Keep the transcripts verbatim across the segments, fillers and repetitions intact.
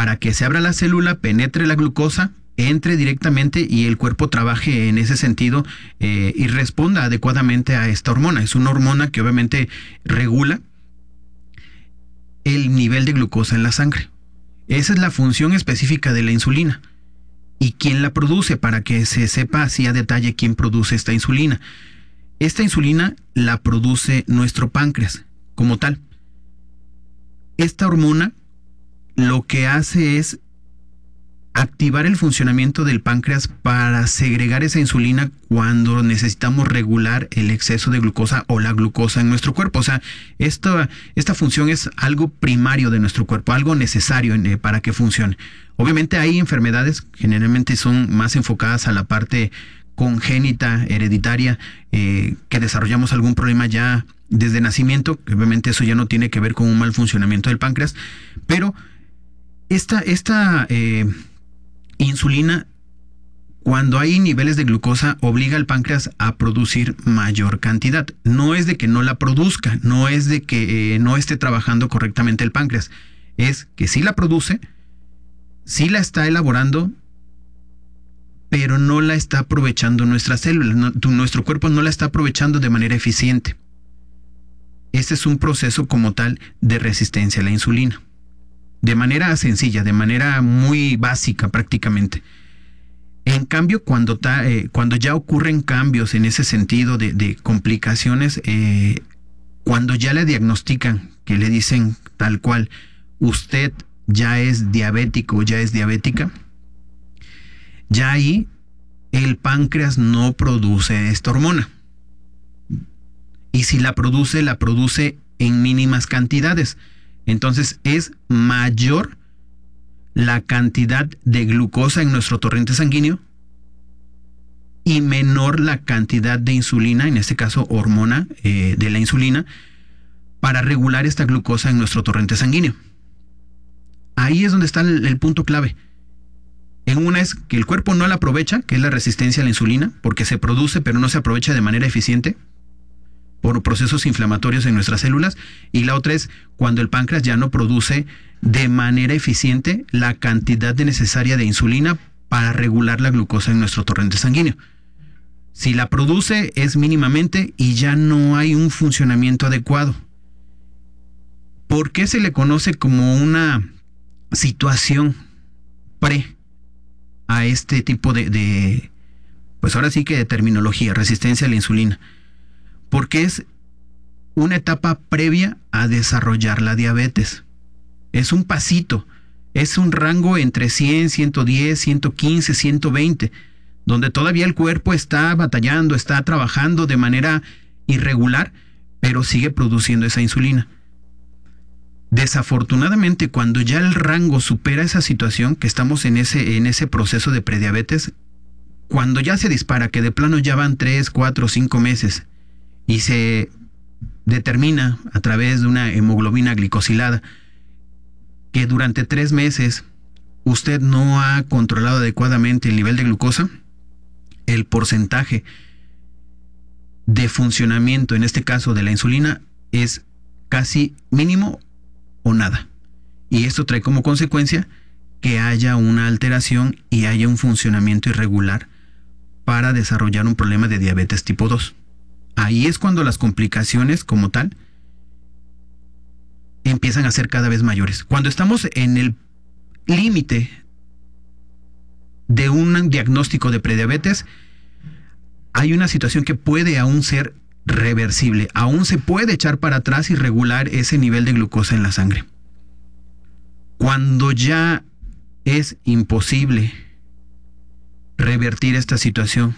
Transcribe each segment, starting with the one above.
para que se abra la célula, penetre la glucosa, entre directamente y el cuerpo trabaje en ese sentido eh, y responda adecuadamente a esta hormona. Es una hormona que obviamente regula el nivel de glucosa en la sangre. Esa es la función específica de la insulina. ¿Y quién la produce? Para que se sepa así a detalle quién produce esta insulina. Esta insulina la produce nuestro páncreas como tal. Esta hormona lo que hace es activar el funcionamiento del páncreas para segregar esa insulina cuando necesitamos regular el exceso de glucosa o la glucosa en nuestro cuerpo. O sea, esta, esta función es algo primario de nuestro cuerpo, algo necesario en, eh, para que funcione. Obviamente hay enfermedades, generalmente son más enfocadas a la parte congénita, hereditaria, eh, que desarrollamos algún problema ya desde nacimiento, que obviamente eso ya no tiene que ver con un mal funcionamiento del páncreas, pero esta, esta eh, insulina, cuando hay niveles de glucosa, obliga al páncreas a producir mayor cantidad. No es de que no la produzca, no es de que eh, no esté trabajando correctamente el páncreas, es que sí la produce, sí la está elaborando, pero no la está aprovechando nuestras células, no, tu, nuestro cuerpo no la está aprovechando de manera eficiente. Este es un proceso como tal de resistencia a la insulina. De manera sencilla, de manera muy básica prácticamente. En cambio, cuando, ta, eh, cuando ya ocurren cambios en ese sentido de, de complicaciones, eh, cuando ya le diagnostican, que le dicen tal cual, usted ya es diabético, ya es diabética, ya ahí el páncreas no produce esta hormona. Y si la produce, la produce en mínimas cantidades. Entonces es mayor la cantidad de glucosa en nuestro torrente sanguíneo y menor la cantidad de insulina, en este caso hormona eh, de la insulina, para regular esta glucosa en nuestro torrente sanguíneo. Ahí es donde está el, el punto clave. En una es que el cuerpo no la aprovecha, que es la resistencia a la insulina, porque se produce pero no se aprovecha de manera eficiente por procesos inflamatorios en nuestras células, y la otra es cuando el páncreas ya no produce de manera eficiente la cantidad de necesaria de insulina para regular la glucosa en nuestro torrente sanguíneo. Si la produce es mínimamente y ya no hay un funcionamiento adecuado. ¿Por qué se le conoce como una situación pre a este tipo de, de pues ahora sí que de terminología, resistencia a la insulina? Porque es una etapa previa a desarrollar la diabetes. Es un pasito, es un rango entre cien, ciento diez, ciento quince, ciento veinte, donde todavía el cuerpo está batallando, está trabajando de manera irregular, pero sigue produciendo esa insulina. Desafortunadamente, cuando ya el rango supera esa situación, que estamos en ese, en ese proceso de prediabetes, cuando ya se dispara, que de plano ya van tres, cuatro, cinco meses, y se determina a través de una hemoglobina glicosilada que durante tres meses usted no ha controlado adecuadamente el nivel de glucosa, el porcentaje de funcionamiento, en este caso de la insulina, es casi mínimo o nada. Y esto trae como consecuencia que haya una alteración y haya un funcionamiento irregular para desarrollar un problema de diabetes tipo dos. Ahí es cuando las complicaciones como tal empiezan a ser cada vez mayores. Cuando estamos en el límite de un diagnóstico de prediabetes, hay una situación que puede aún ser reversible. Aún se puede echar para atrás y regular ese nivel de glucosa en la sangre. Cuando ya es imposible revertir esta situación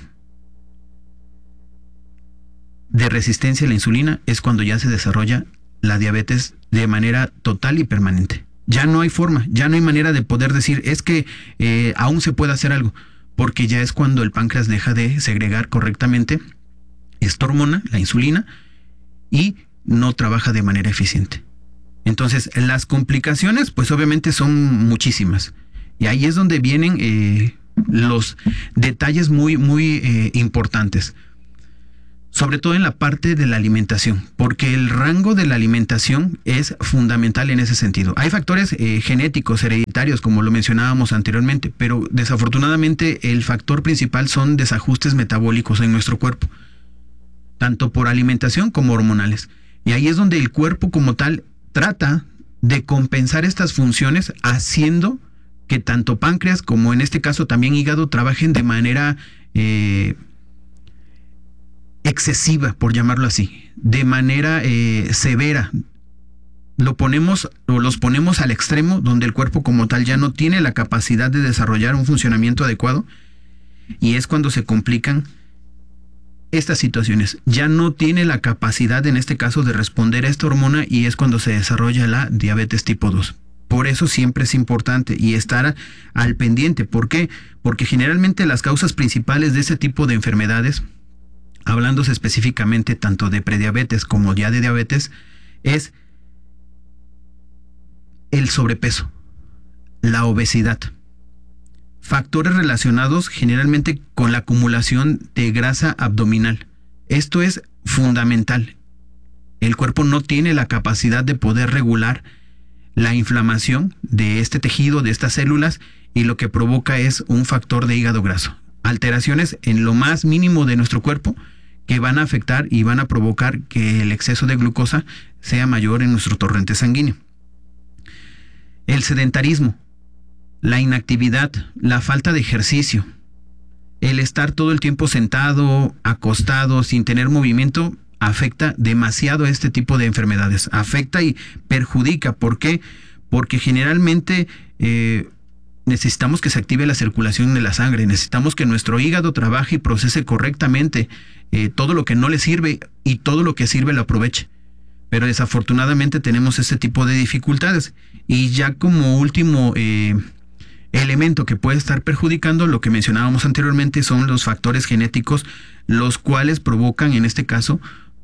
de resistencia a la insulina, es cuando ya se desarrolla la diabetes de manera total y permanente. Ya no hay forma, ya no hay manera de poder decir, es que eh, aún se puede hacer algo, porque ya es cuando el páncreas deja de segregar correctamente esta hormona, la insulina, y no trabaja de manera eficiente. Entonces, las complicaciones, pues obviamente son muchísimas. Y ahí es donde vienen eh, los detalles muy, muy eh, importantes. sobre todo en la parte de la alimentación, porque el rango de la alimentación es fundamental en ese sentido. Hay factores eh, genéticos, hereditarios, como lo mencionábamos anteriormente, pero desafortunadamente el factor principal son desajustes metabólicos en nuestro cuerpo, tanto por alimentación como hormonales. Y ahí es donde el cuerpo como tal trata de compensar estas funciones haciendo que tanto páncreas como en este caso también hígado trabajen de manera eh, excesiva, por llamarlo así, de manera eh, severa. Lo ponemos o los ponemos al extremo donde el cuerpo como tal ya no tiene la capacidad de desarrollar un funcionamiento adecuado, y es cuando se complican estas situaciones. Ya no tiene la capacidad en este caso de responder a esta hormona, y es cuando se desarrolla la diabetes tipo dos. Por eso siempre es importante y estar al pendiente. ¿Por qué? Porque generalmente las causas principales de este tipo de enfermedades, hablándose específicamente tanto de prediabetes como ya de diabetes, es el sobrepeso, la obesidad, factores relacionados generalmente con la acumulación de grasa abdominal. Esto es fundamental. El cuerpo no tiene la capacidad de poder regular la inflamación de este tejido, de estas células, y lo que provoca es un factor de hígado graso. Alteraciones en lo más mínimo de nuestro cuerpo que van a afectar y van a provocar que el exceso de glucosa sea mayor en nuestro torrente sanguíneo. El sedentarismo, la inactividad, la falta de ejercicio, el estar todo el tiempo sentado, acostado, sin tener movimiento, afecta demasiado a este tipo de enfermedades. Afecta y perjudica. ¿Por qué? Porque generalmente eh, necesitamos que se active la circulación de la sangre, necesitamos que nuestro hígado trabaje y procese correctamente eh, todo lo que no le sirve, y todo lo que sirve lo aproveche. Pero desafortunadamente tenemos este tipo de dificultades. Y ya como último eh, elemento que puede estar perjudicando, lo que mencionábamos anteriormente, son los factores genéticos, los cuales provocan en este caso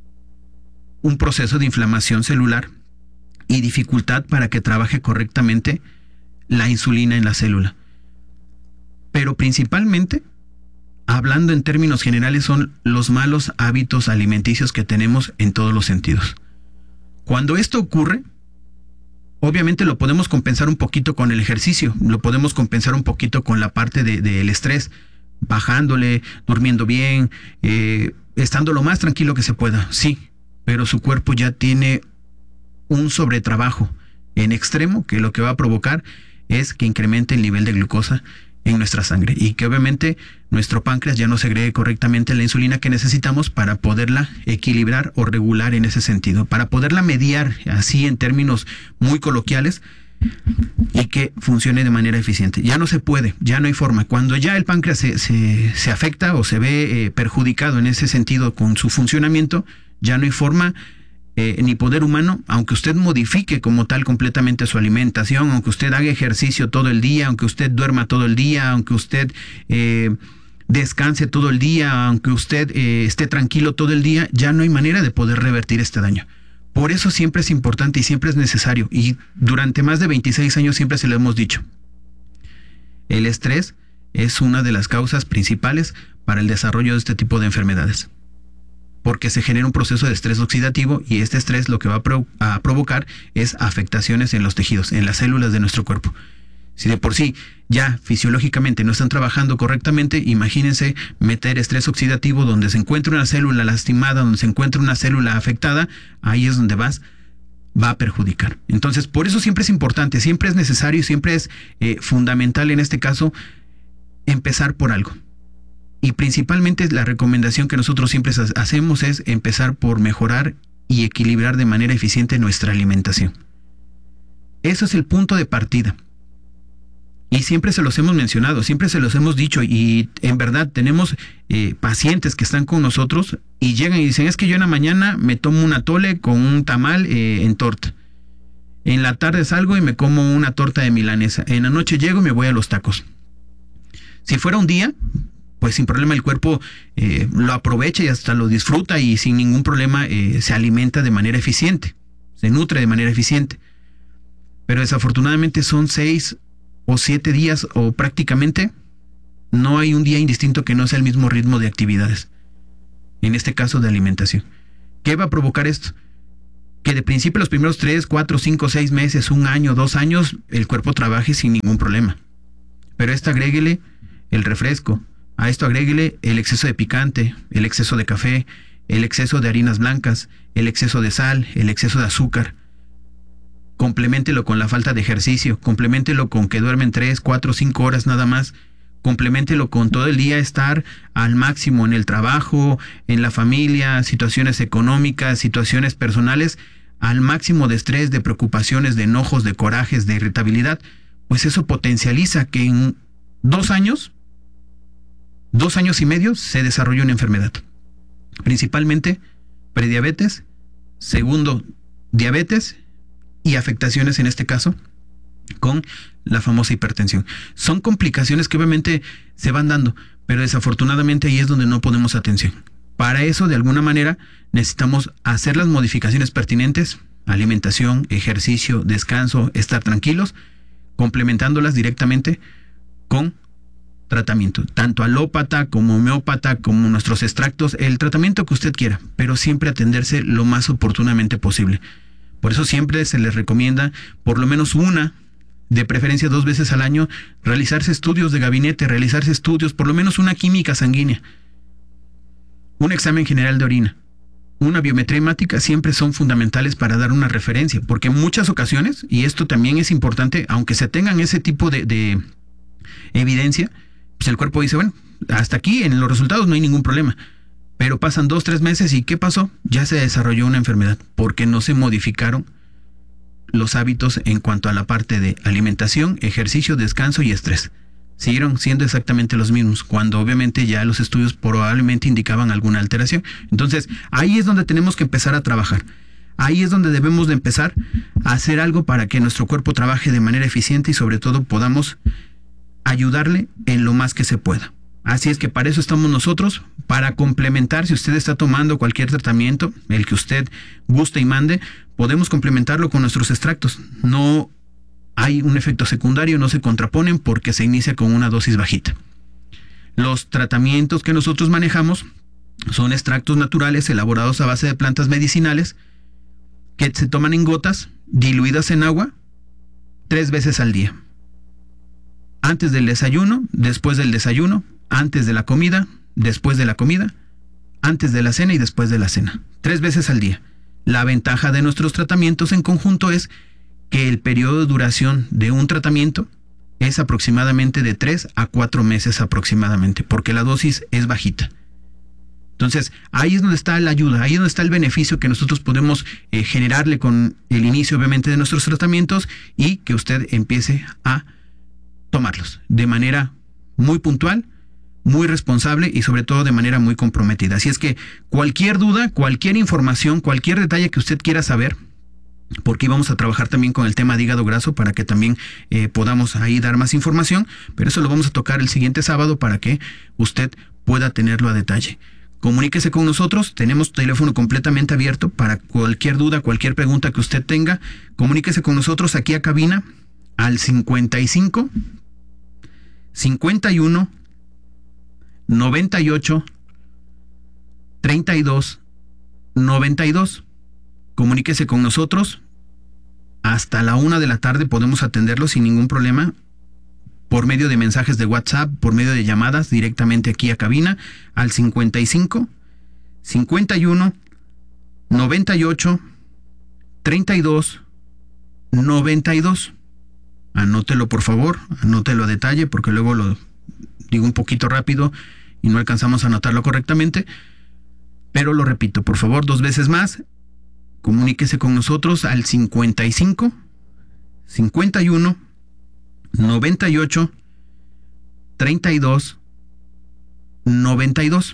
un proceso de inflamación celular y dificultad para que trabaje correctamente la insulina en la célula. Pero principalmente, hablando en términos generales, son los malos hábitos alimenticios que tenemos en todos los sentidos. Cuando esto ocurre, obviamente lo podemos compensar un poquito con el ejercicio, lo podemos compensar un poquito con la parte de, del estrés, bajándole, durmiendo bien, eh, estando lo más tranquilo que se pueda, sí, pero su cuerpo ya tiene un sobretrabajo en extremo que lo que va a provocar es que incremente el nivel de glucosa en nuestra sangre, y que obviamente nuestro páncreas ya no segregue correctamente la insulina que necesitamos para poderla equilibrar o regular en ese sentido, para poderla mediar así en términos muy coloquiales, y que funcione de manera eficiente. Ya no se puede, ya no hay forma. Cuando ya el páncreas se, se, se afecta o se ve eh, perjudicado en ese sentido con su funcionamiento, ya no hay forma eh, ni poder humano, aunque usted modifique como tal completamente su alimentación, aunque usted haga ejercicio todo el día, aunque usted duerma todo el día, aunque usted eh, descanse todo el día, aunque usted eh, esté tranquilo todo el día, ya no hay manera de poder revertir este daño. Por eso siempre es importante y siempre es necesario, y durante más de veintiséis años siempre se lo hemos dicho. El estrés es una de las causas principales para el desarrollo de este tipo de enfermedades, porque se genera un proceso de estrés oxidativo, y este estrés lo que va a, pro- a provocar es afectaciones en los tejidos, en las células de nuestro cuerpo. Si de por sí ya fisiológicamente no están trabajando correctamente, imagínense meter estrés oxidativo donde se encuentra una célula lastimada, donde se encuentra una célula afectada, ahí es donde vas, va a perjudicar. Entonces, por eso siempre es importante, siempre es necesario, siempre es eh, fundamental en este caso empezar por algo. Y principalmente la recomendación que nosotros siempre hacemos es empezar por mejorar y equilibrar de manera eficiente nuestra alimentación. Eso es el punto de partida. Y siempre se los hemos mencionado, siempre se los hemos dicho, y en verdad tenemos eh, pacientes que están con nosotros y llegan y dicen, es que yo en la mañana me tomo un atole con un tamal eh, en torta. En la tarde salgo y me como una torta de milanesa. En la noche llego y me voy a los tacos. Si fuera un día, pues sin problema el cuerpo eh, lo aprovecha y hasta lo disfruta, y sin ningún problema eh, se alimenta de manera eficiente, se nutre de manera eficiente. Pero desafortunadamente son seis o siete días, o prácticamente no hay un día indistinto que no sea el mismo ritmo de actividades. en este caso de alimentación. ¿Qué va a provocar esto? Que de principio los primeros tres, cuatro, cinco, seis meses, un año, dos años, el cuerpo trabaje sin ningún problema. Pero a esto agréguele el refresco, a esto agréguele el exceso de picante, el exceso de café, el exceso de harinas blancas, el exceso de sal, el exceso de azúcar. Compleméntelo con la falta de ejercicio, compleméntelo con que duermen tres, cuatro, cinco horas nada más, compleméntelo con todo el día estar al máximo en el trabajo, en la familia, situaciones económicas, situaciones personales, al máximo de estrés, de preocupaciones, de enojos, de corajes, de irritabilidad, pues eso potencializa que en dos años, dos años y medio, se desarrolle una enfermedad. Principalmente prediabetes, segundo, diabetes y afectaciones en este caso con la famosa hipertensión. Son complicaciones que obviamente se van dando, pero desafortunadamente ahí es donde no ponemos atención. Para eso, de alguna manera, necesitamos hacer las modificaciones pertinentes, alimentación, ejercicio, descanso, estar tranquilos, complementándolas directamente con tratamiento, tanto alópata como homeópata, como nuestros extractos, el tratamiento que usted quiera, pero siempre atenderse lo más oportunamente posible. Por eso siempre se les recomienda por lo menos una, de preferencia dos veces al año, realizarse estudios de gabinete, realizarse estudios, por lo menos una química sanguínea, un examen general de orina, una biometría hemática, siempre son fundamentales para dar una referencia, porque en muchas ocasiones, y esto también es importante, aunque se tengan ese tipo de, de evidencia, pues el cuerpo dice, bueno, hasta aquí en los resultados no hay ningún problema. Pero pasan dos, tres meses y ¿qué pasó? Ya se desarrolló una enfermedad porque no se modificaron los hábitos en cuanto a la parte de alimentación, ejercicio, descanso y estrés. Siguieron siendo exactamente los mismos, cuando obviamente ya los estudios probablemente indicaban alguna alteración. Entonces, ahí es donde tenemos que empezar a trabajar. Ahí es donde debemos de empezar a hacer algo para que nuestro cuerpo trabaje de manera eficiente y sobre todo podamos ayudarle en lo más que se pueda. Así es que para eso estamos nosotros, para complementar. Si usted está tomando cualquier tratamiento, el que usted guste y mande, podemos complementarlo con nuestros extractos. No hay un efecto secundario, no se contraponen porque se inicia con una dosis bajita. Los tratamientos que nosotros manejamos son extractos naturales elaborados a base de plantas medicinales que se toman en gotas diluidas en agua tres veces al día. Antes del desayuno, después del desayuno, antes de la comida, después de la comida, antes de la cena y después de la cena. Tres veces al día. La ventaja de nuestros tratamientos en conjunto es que el periodo de duración de un tratamiento es aproximadamente de tres a cuatro meses aproximadamente, porque la dosis es bajita. Entonces, ahí es donde está la ayuda, ahí es donde está el beneficio que nosotros podemos eh, generarle con el inicio obviamente de nuestros tratamientos y que usted empiece a tomarlos de manera muy puntual, muy responsable y sobre todo de manera muy comprometida. Así es que cualquier duda, cualquier información, cualquier detalle que usted quiera saber, porque vamos a trabajar también con el tema de hígado graso para que también eh, podamos ahí dar más información, pero eso lo vamos a tocar el siguiente sábado para que usted pueda tenerlo a detalle. Comuníquese con nosotros, tenemos teléfono completamente abierto para cualquier duda, cualquier pregunta que usted tenga. Comuníquese con nosotros aquí a cabina al cincuenta y cinco, cincuenta y uno, noventa y ocho, treinta y dos, noventa y dos. Comuníquese con nosotros. Hasta la una de la tarde podemos atenderlo sin ningún problema, por medio de mensajes de WhatsApp, por medio de llamadas directamente aquí a cabina al cincuenta y cinco, cincuenta y uno, noventa y ocho, treinta y dos, noventa y dos. Anótelo por favor, anótelo a detalle porque luego lo digo un poquito rápido y no alcanzamos a anotarlo correctamente, pero lo repito, por favor, dos veces más. Comuníquese con nosotros al cincuenta y cinco, cincuenta y uno, noventa y ocho, treinta y dos, noventa y dos.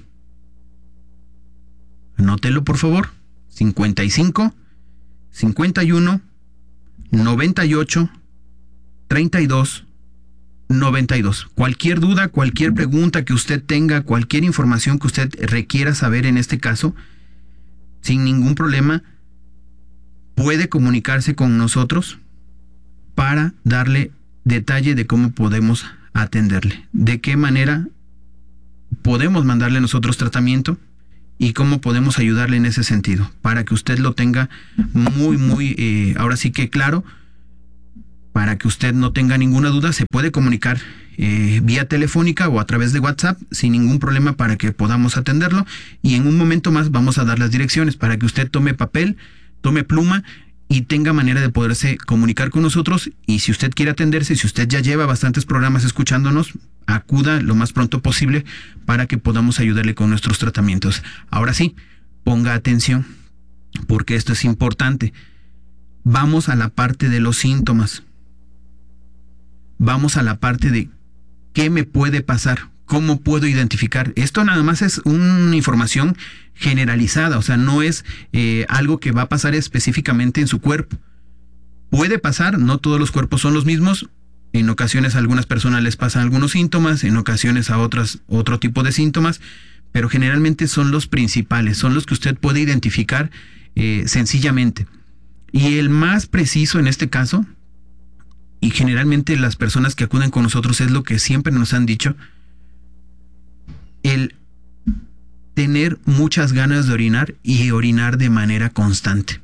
Anótelo por favor, cincuenta y cinco, cincuenta y uno, noventa y ocho, treinta y dos, noventa y dos. Cualquier duda, cualquier pregunta que usted tenga, cualquier información que usted requiera saber en este caso, sin ningún problema, puede comunicarse con nosotros para darle detalle de cómo podemos atenderle, de qué manera podemos mandarle nosotros tratamiento y cómo podemos ayudarle en ese sentido, para que usted lo tenga muy, muy, eh, ahora sí que claro, para que usted no tenga ninguna duda. Se puede comunicar eh, vía telefónica o a través de WhatsApp sin ningún problema para que podamos atenderlo, y en un momento más vamos a dar las direcciones para que usted tome papel, tome pluma y tenga manera de poderse comunicar con nosotros. Y si usted quiere atenderse, si usted ya lleva bastantes programas escuchándonos, acuda lo más pronto posible para que podamos ayudarle con nuestros tratamientos. Ahora sí, ponga atención, porque esto es importante. Vamos a la parte de los síntomas. Vamos a la parte de qué me puede pasar, cómo puedo identificar. Esto nada más es una información generalizada, o sea, no es eh, algo que va a pasar específicamente en su cuerpo. Puede pasar, no todos los cuerpos son los mismos. En ocasiones a algunas personas les pasan algunos síntomas, en ocasiones a otras otro tipo de síntomas, pero generalmente son los principales, son los que usted puede identificar eh, sencillamente. Y el más preciso en este caso, y generalmente las personas que acuden con nosotros es lo que siempre nos han dicho, el tener muchas ganas de orinar y orinar de manera constante.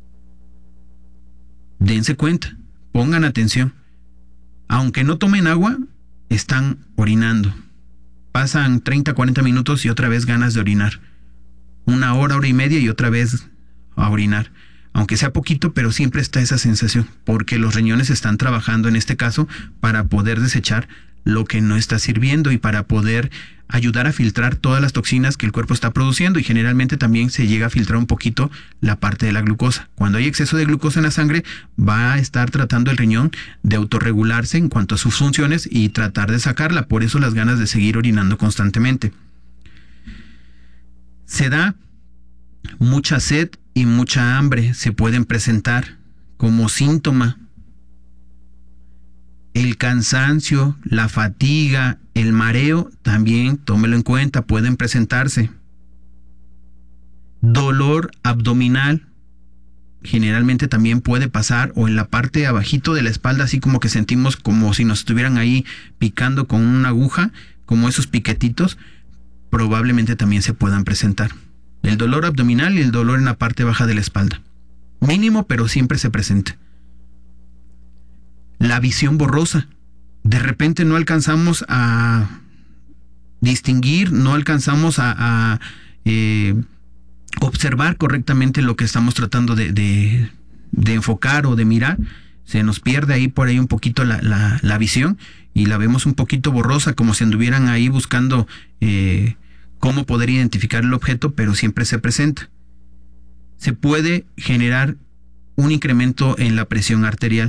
Dense cuenta, pongan atención. Aunque no tomen agua, están orinando. Pasan treinta, cuarenta minutos y otra vez ganas de orinar. Una hora, hora y media y otra vez a orinar. Aunque sea poquito, pero siempre está esa sensación, porque los riñones están trabajando en este caso para poder desechar lo que no está sirviendo y para poder ayudar a filtrar todas las toxinas que el cuerpo está produciendo, y generalmente también se llega a filtrar un poquito la parte de la glucosa. Cuando hay exceso de glucosa en la sangre, va a estar tratando el riñón de autorregularse en cuanto a sus funciones y tratar de sacarla. Por eso las ganas de seguir orinando constantemente. Se da mucha sed y mucha hambre, se pueden presentar como síntoma. El cansancio, la fatiga, el mareo, también tómelo en cuenta, pueden presentarse. Dolor abdominal, generalmente también puede pasar, o en la parte abajito de la espalda, así como que sentimos como si nos estuvieran ahí picando con una aguja, como esos piquetitos, probablemente también se puedan presentar. El dolor abdominal y el dolor en la parte baja de la espalda. Mínimo, pero siempre se presenta. La visión borrosa. De repente no alcanzamos a distinguir, no alcanzamos a, a eh, observar correctamente lo que estamos tratando de, de, de enfocar o de mirar. Se nos pierde ahí por ahí un poquito la, la, la visión y la vemos un poquito borrosa, como si anduvieran ahí buscando eh, cómo poder identificar el objeto, pero siempre se presenta. Se puede generar un incremento en la presión arterial.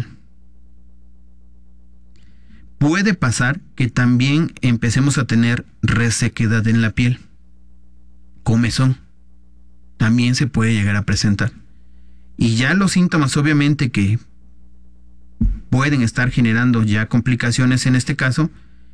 Puede pasar que también empecemos a tener resequedad en la piel. Comezón. También se puede llegar a presentar. Y ya los síntomas, obviamente, que pueden estar generando ya complicaciones en este caso,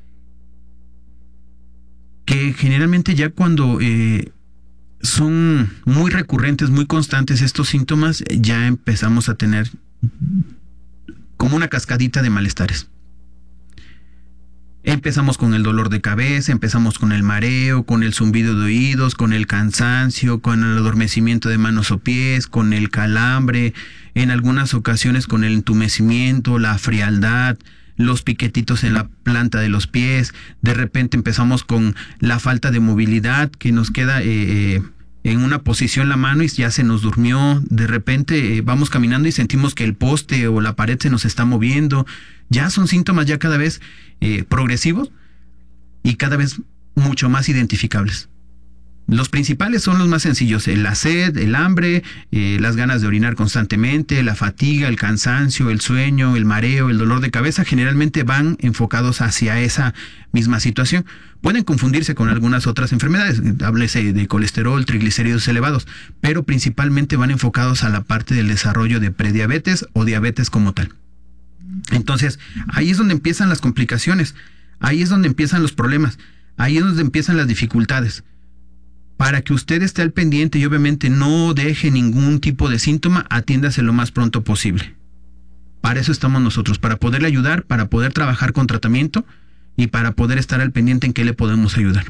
que generalmente ya cuando eh, son muy recurrentes, muy constantes estos síntomas, ya empezamos a tener como una cascadita de malestares. Empezamos con el dolor de cabeza, empezamos con el mareo, con el zumbido de oídos, con el cansancio, con el adormecimiento de manos o pies, con el calambre, en algunas ocasiones con el entumecimiento, la frialdad, los piquetitos en la planta de los pies. De repente empezamos con la falta de movilidad, que nos queda eh, en una posición la mano y ya se nos durmió. De repente eh, vamos caminando y sentimos que el poste o la pared se nos está moviendo. Ya son síntomas ya cada vez eh, progresivos y cada vez mucho más identificables. Los principales son los más sencillos: la sed, el hambre, eh, las ganas de orinar constantemente, la fatiga, el cansancio, el sueño, el mareo, el dolor de cabeza. Generalmente van enfocados hacia esa misma situación. Pueden confundirse con algunas otras enfermedades, háblese de colesterol, triglicéridos elevados, pero principalmente van enfocados a la parte del desarrollo de prediabetes o diabetes como tal. Entonces, ahí es donde empiezan las complicaciones, ahí es donde empiezan los problemas, ahí es donde empiezan las dificultades. Para que usted esté al pendiente y obviamente no deje ningún tipo de síntoma, atiéndase lo más pronto posible. Para eso estamos nosotros, para poderle ayudar, para poder trabajar con tratamiento y para poder estar al pendiente en qué le podemos ayudar.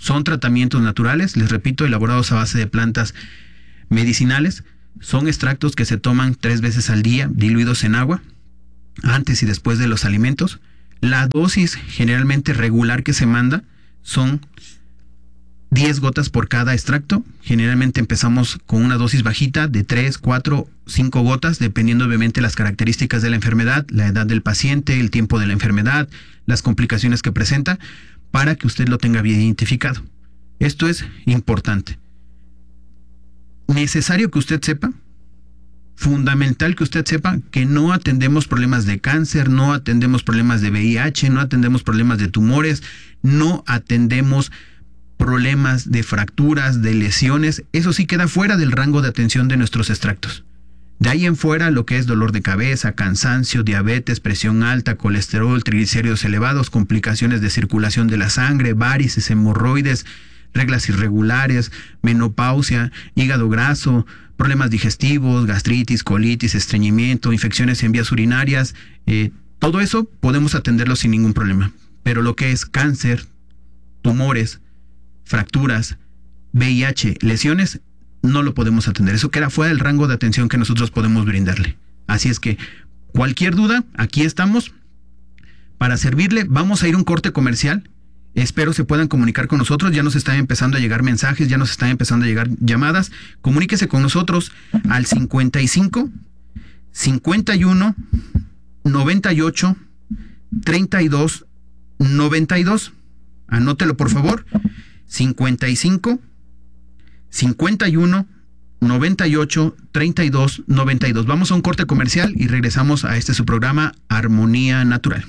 Son tratamientos naturales, les repito, elaborados a base de plantas medicinales. Son extractos que se toman tres veces al día, diluidos en agua, antes y después de los alimentos. La dosis generalmente regular que se manda son diez gotas por cada extracto. Generalmente empezamos con una dosis bajita de tres, cuatro, cinco gotas, dependiendo obviamente las características de la enfermedad, la edad del paciente, el tiempo de la enfermedad, las complicaciones que presenta, para que usted lo tenga bien identificado. Esto es importante. Necesario que usted sepa, fundamental que usted sepa, que no atendemos problemas de cáncer, no atendemos problemas de V I H, no atendemos problemas de tumores, no atendemos problemas de fracturas, de lesiones. Eso sí queda fuera del rango de atención de nuestros extractos. De ahí en fuera, lo que es dolor de cabeza, cansancio, diabetes, presión alta, colesterol, triglicéridos elevados, complicaciones de circulación de la sangre, varices, hemorroides, reglas irregulares, menopausia, hígado graso, problemas digestivos, gastritis, colitis, estreñimiento, infecciones en vías urinarias, eh, todo eso podemos atenderlo sin ningún problema. Pero lo que es cáncer, tumores, fracturas, V I H, lesiones, no lo podemos atender. Eso queda fuera del rango de atención que nosotros podemos brindarle. Así es que cualquier duda, aquí estamos para servirle. Vamos a ir a un corte comercial. Espero se puedan comunicar con nosotros. Ya nos están empezando a llegar mensajes, ya nos están empezando a llegar llamadas. Comuníquese con nosotros al cincuenta y cinco, cincuenta y uno, noventa y ocho, treinta y dos, noventa y dos. Anótelo por favor. cincuenta y cinco, cincuenta y uno, noventa y ocho, treinta y dos, noventa y dos. Vamos a un corte comercial y regresamos a este su programa Armonía Natural.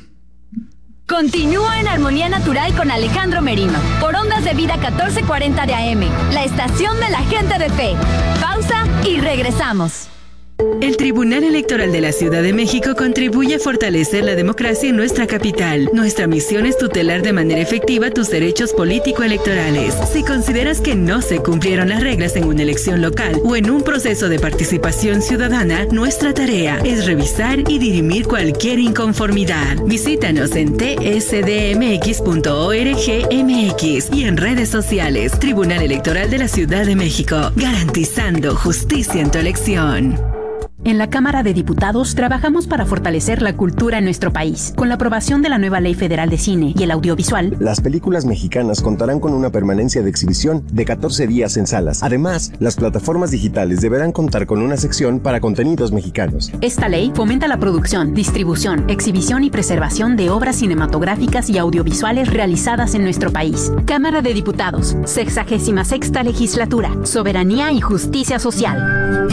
Continúa en Armonía Natural con Alejandro Merino, por Ondas de Vida catorce cuarenta de A M, la estación de la gente de fe. Pausa y regresamos. El Tribunal Electoral de la Ciudad de México contribuye a fortalecer la democracia en nuestra capital. Nuestra misión es tutelar de manera efectiva tus derechos político-electorales. Si consideras que no se cumplieron las reglas en una elección local o en un proceso de participación ciudadana, nuestra tarea es revisar y dirimir cualquier inconformidad. Visítanos en t s d m x punto org m x y en redes sociales. Tribunal Electoral de la Ciudad de México, garantizando justicia en tu elección. En la Cámara de Diputados trabajamos para fortalecer la cultura en nuestro país. Con la aprobación de la nueva Ley Federal de Cine y el Audiovisual, las películas mexicanas contarán con una permanencia de exhibición de catorce días en salas. Además, las plataformas digitales deberán contar con una sección para contenidos mexicanos. Esta ley fomenta la producción, distribución, exhibición y preservación de obras cinematográficas y audiovisuales realizadas en nuestro país. Cámara de Diputados, sexagésima sexta Legislatura, Soberanía y Justicia Social.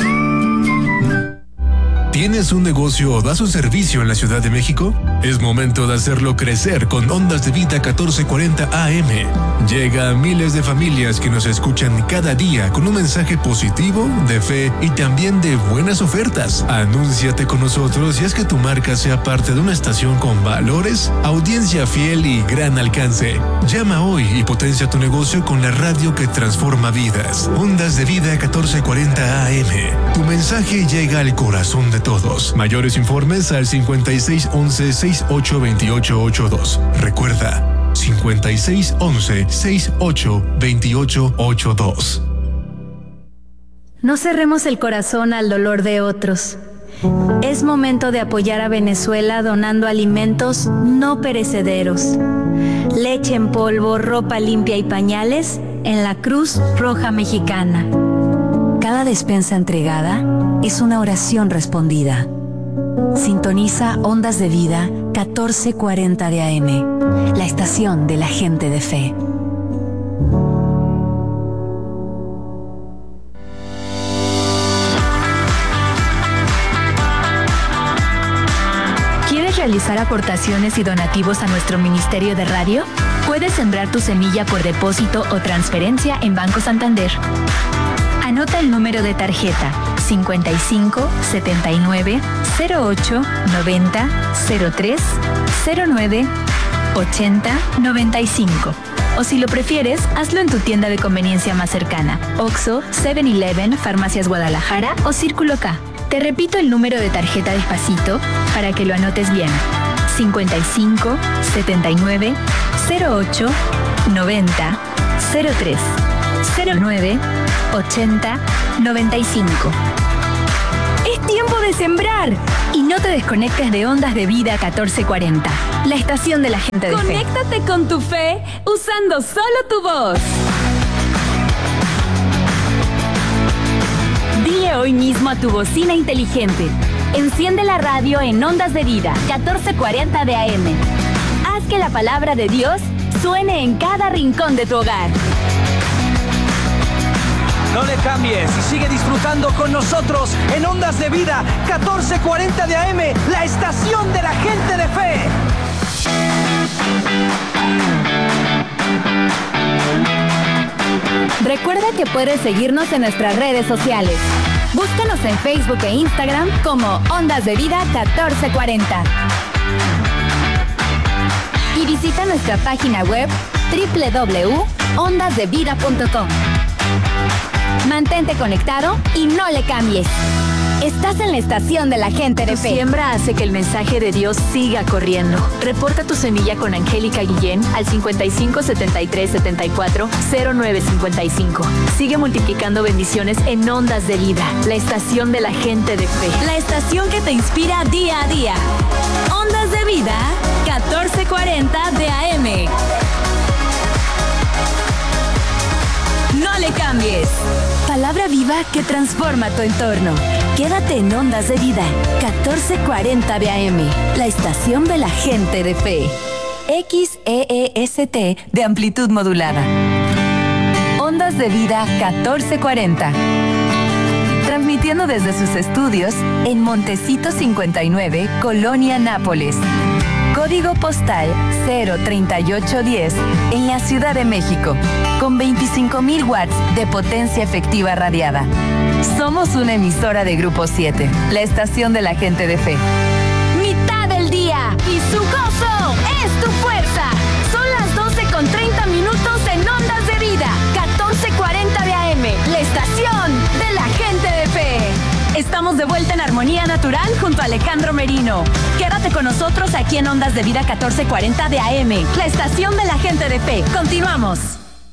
¿Tienes un negocio o das un servicio en la Ciudad de México? Es momento de hacerlo crecer con Ondas de Vida catorce cuarenta A M. Llega a miles de familias que nos escuchan cada día con un mensaje positivo, de fe y también de buenas ofertas. Anúnciate con nosotros y haz que tu marca sea parte de una estación con valores, audiencia fiel y gran alcance. Llama hoy y potencia tu negocio con la radio que transforma vidas. Ondas de Vida catorce cuarenta A M. Tu mensaje llega al corazón de todos. Mayores informes al cincuenta y seis once, sesenta y ocho veintiocho ochenta y dos. Recuerda, cincuenta y seis once, sesenta y ocho veintiocho ochenta y dos. No cerremos el corazón al dolor de otros. Es momento de apoyar a Venezuela donando alimentos no perecederos. Leche en polvo, ropa limpia y pañales en la Cruz Roja Mexicana. Cada despensa entregada es una oración respondida. Sintoniza Ondas de Vida catorce cuarenta de A M, la estación de la gente de fe. ¿Quieres realizar aportaciones y donativos a nuestro Ministerio de Radio? Puedes sembrar tu semilla por depósito o transferencia en Banco Santander. Anota el número de tarjeta cincuenta y cinco, setenta y nueve, cero ocho, noventa, cero tres, cero nueve, ochenta, noventa y cinco. O si lo prefieres, hazlo en tu tienda de conveniencia más cercana. Oxxo, seven eleven, Farmacias Guadalajara o Círculo K. Te repito el número de tarjeta despacito para que lo anotes bien. cincuenta y cinco, setenta y nueve, cero ocho, noventa, cero tres cero nueve ochenta noventa y cinco. Es tiempo de sembrar. Y no te desconectes de Ondas de Vida catorce cuarenta, la estación de la gente de fe. Conéctate con tu fe usando solo tu voz. Dile hoy mismo a tu bocina inteligente: enciende la radio en Ondas de Vida catorce cuarenta de A M. Haz que la palabra de Dios suene en cada rincón de tu hogar. No le cambies y sigue disfrutando con nosotros en Ondas de Vida catorce cuarenta de A M, la estación de la gente de fe. Recuerda que puedes seguirnos en nuestras redes sociales. Búscanos en Facebook e Instagram como Ondas de Vida catorce cuarenta. Y visita nuestra página web doble u doble u doble u punto ondas de vida punto com. Mantente conectado y no le cambies. Estás en la estación de la gente de Tu fe. siembra hace que el mensaje de Dios siga corriendo. Reporta tu semilla con Angélica Guillén al cincuenta y cinco setenta y tres setenta y cuatro cero nueve cincuenta y cinco. Sigue multiplicando bendiciones en Ondas de Vida, la estación de la gente de fe. La estación que te inspira día a día. Ondas de Vida catorce cuarenta de A M. No le cambies. Palabra viva que transforma tu entorno. Quédate en Ondas de Vida catorce cuarenta de A M, la estación de la gente de fe. X E E S T de amplitud modulada. Ondas de Vida catorce cuarenta. Transmitiendo desde sus estudios en Montecito cincuenta y nueve, Colonia Nápoles. Código postal cero treinta y ocho diez en la Ciudad de México, con veinticinco mil watts de potencia efectiva radiada. Somos una emisora de Grupo siete, la estación de la gente de fe. Mitad del día y su gozo es tu fuerza. Son las doce con treinta minutos en Ondas de Vida, catorce cuarenta de A M, la estación de la gente de fe. Estamos de vuelta en Armonía Natural junto a Alejandro Merino. Quédate con nosotros aquí en Ondas de Vida catorce cuarenta de A M, la estación de la gente de fe. Continuamos.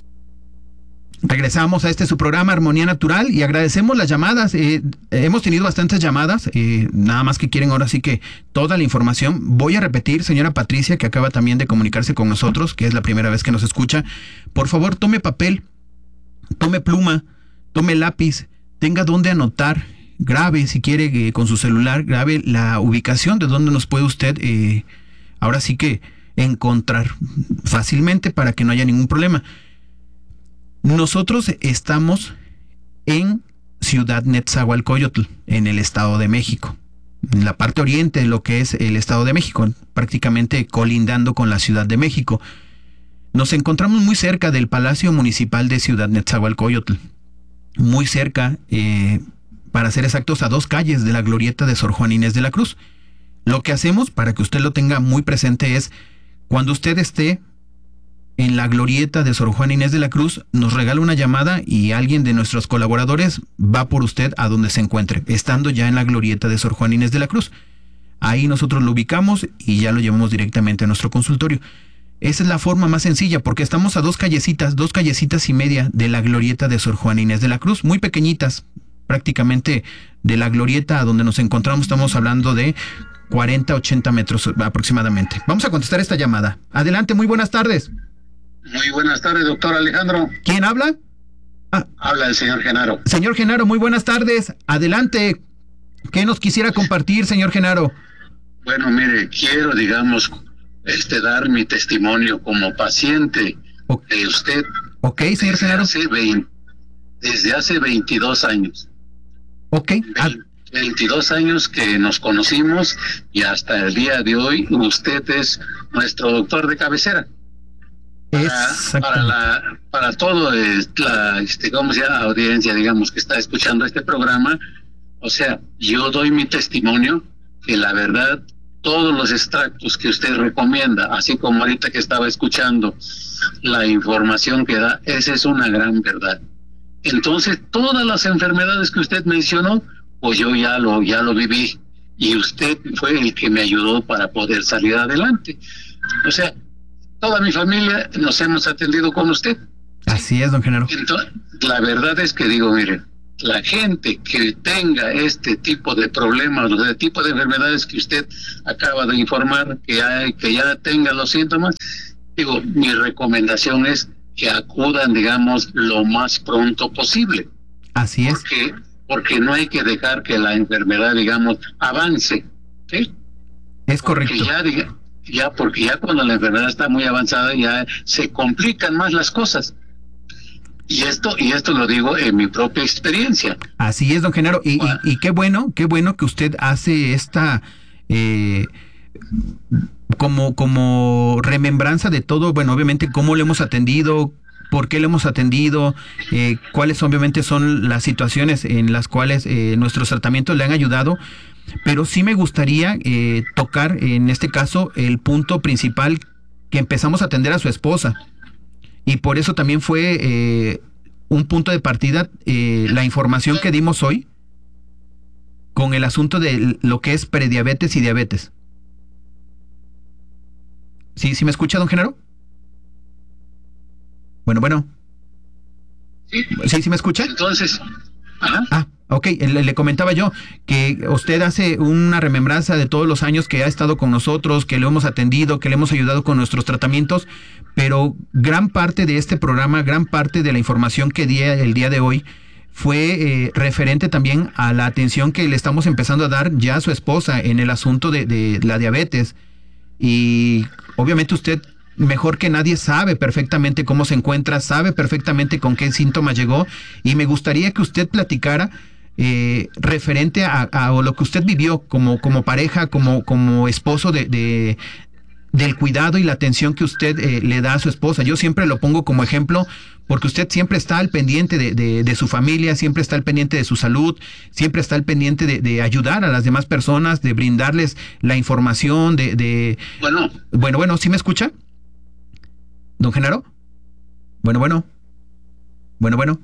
Regresamos a este su programa Armonía Natural y agradecemos las llamadas. Eh, hemos tenido bastantes llamadas, eh, nada más que quieren ahora sí que toda la información. Voy a repetir, señora Patricia, que acaba también de comunicarse con nosotros, que es la primera vez que nos escucha. Por favor, tome papel, tome pluma, tome lápiz, tenga donde anotar. Grabe, si quiere, eh, con su celular, grabe la ubicación de donde nos puede usted, eh, ahora sí que encontrar fácilmente para que no haya ningún problema. Nosotros estamos en Ciudad Nezahualcóyotl, en el Estado de México, en la parte oriente de lo que es el Estado de México, prácticamente colindando con la Ciudad de México. Nos encontramos muy cerca del Palacio Municipal de Ciudad Nezahualcóyotl, muy cerca, eh, para ser exactos, a dos calles de la glorieta de Sor Juana Inés de la Cruz. Lo que hacemos, para que usted lo tenga muy presente, es cuando usted esté en la glorieta de Sor Juana Inés de la Cruz, nos regala una llamada y alguien de nuestros colaboradores va por usted a donde se encuentre, estando ya en la glorieta de Sor Juana Inés de la Cruz. Ahí nosotros lo ubicamos y ya lo llevamos directamente a nuestro consultorio. Esa es la forma más sencilla, porque estamos a dos callecitas, dos callecitas y media de la glorieta de Sor Juana Inés de la Cruz, muy pequeñitas, prácticamente de la glorieta a donde nos encontramos, estamos hablando de cuarenta, ochenta metros aproximadamente. Vamos a contestar esta llamada. Adelante, muy buenas tardes. Muy buenas tardes, doctor Alejandro. ¿Quién habla? Ah, habla el señor Genaro. Señor Genaro, muy buenas tardes. Adelante. ¿Qué nos quisiera compartir, señor Genaro? Bueno, mire, quiero, digamos, este, dar mi testimonio como paciente okay. de usted. Ok, señor desde Genaro. Hace veinte, desde hace veintidós años. Ok. Ah. veintidós años que nos conocimos y hasta el día de hoy usted es nuestro doctor de cabecera. Para, para la para todo la este cómo se llama audiencia, digamos, que está escuchando este programa, o sea, yo doy mi testimonio que la verdad todos los extractos que usted recomienda, así como ahorita que estaba escuchando la información que da, esa es una gran verdad. Entonces, todas las enfermedades que usted mencionó, pues yo ya lo ya lo viví y usted fue el que me ayudó para poder salir adelante. O sea, toda mi familia nos hemos atendido con usted. Así es, don Genaro. Entonces, la verdad es que digo, mire, la gente que tenga este tipo de problemas, o de tipo de enfermedades que usted acaba de informar, que, hay, que ya tenga los síntomas, digo, mi recomendación es que acudan, digamos, lo más pronto posible. Así es. Porque, porque no hay que dejar que la enfermedad, digamos, avance, ¿sí? Es correcto. Porque ya, diga, ya, porque ya cuando la enfermedad está muy avanzada, ya se complican más las cosas. Y esto, y esto lo digo en mi propia experiencia. Así es, don Genaro, y, y, y qué bueno, qué bueno que usted hace esta eh, como, como remembranza de todo, bueno, obviamente cómo lo hemos atendido, por qué lo hemos atendido, eh, cuáles obviamente son las situaciones en las cuales eh, nuestros tratamientos le han ayudado, pero sí me gustaría eh, tocar en este caso el punto principal, que empezamos a atender a su esposa. Y por eso también fue eh, un punto de partida eh, la información que dimos hoy con el asunto de lo que es prediabetes y diabetes. ¿Sí, sí me escucha, don Genaro? Bueno, bueno. Sí, sí, sí me escucha. Entonces, ajá. Ah, ok, le, le comentaba yo que usted hace una remembranza de todos los años que ha estado con nosotros, que lo hemos atendido, que le hemos ayudado con nuestros tratamientos, pero gran parte de este programa, gran parte de la información que di el día de hoy fue eh, referente también a la atención que le estamos empezando a dar ya a su esposa en el asunto de, de la diabetes. Y obviamente usted, mejor que nadie, sabe perfectamente cómo se encuentra, sabe perfectamente con qué síntomas llegó, y me gustaría que usted platicara eh, referente a, a lo que usted vivió como, como pareja, como, como esposo de, de del cuidado y la atención que usted eh, le da a su esposa. Yo siempre lo pongo como ejemplo porque usted siempre está al pendiente de, de, de su familia, siempre está al pendiente de su salud, siempre está al pendiente de, de ayudar a las demás personas, de brindarles la información, de... de... Bueno. Bueno, bueno, ¿sí me escucha? ¿Don Genaro? Bueno, bueno. Bueno, bueno.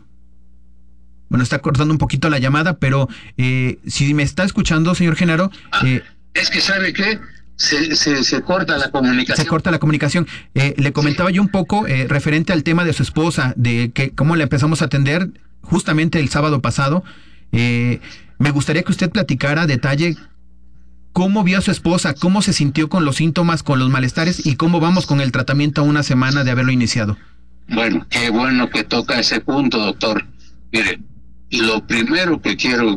Bueno, está cortando un poquito la llamada, pero eh, si me está escuchando, señor Genaro... Eh, ah, es que ¿sabe qué? Se, se, se corta la comunicación. Se corta la comunicación. Eh, le comentaba sí. yo un poco eh, referente al tema de su esposa, de que cómo la empezamos a atender justamente el sábado pasado. Eh, me gustaría que usted platicara a detalle cómo vio a su esposa, cómo se sintió con los síntomas, con los malestares, y cómo vamos con el tratamiento a una semana de haberlo iniciado. Bueno, qué bueno que toca ese punto, doctor. Mire, lo primero que quiero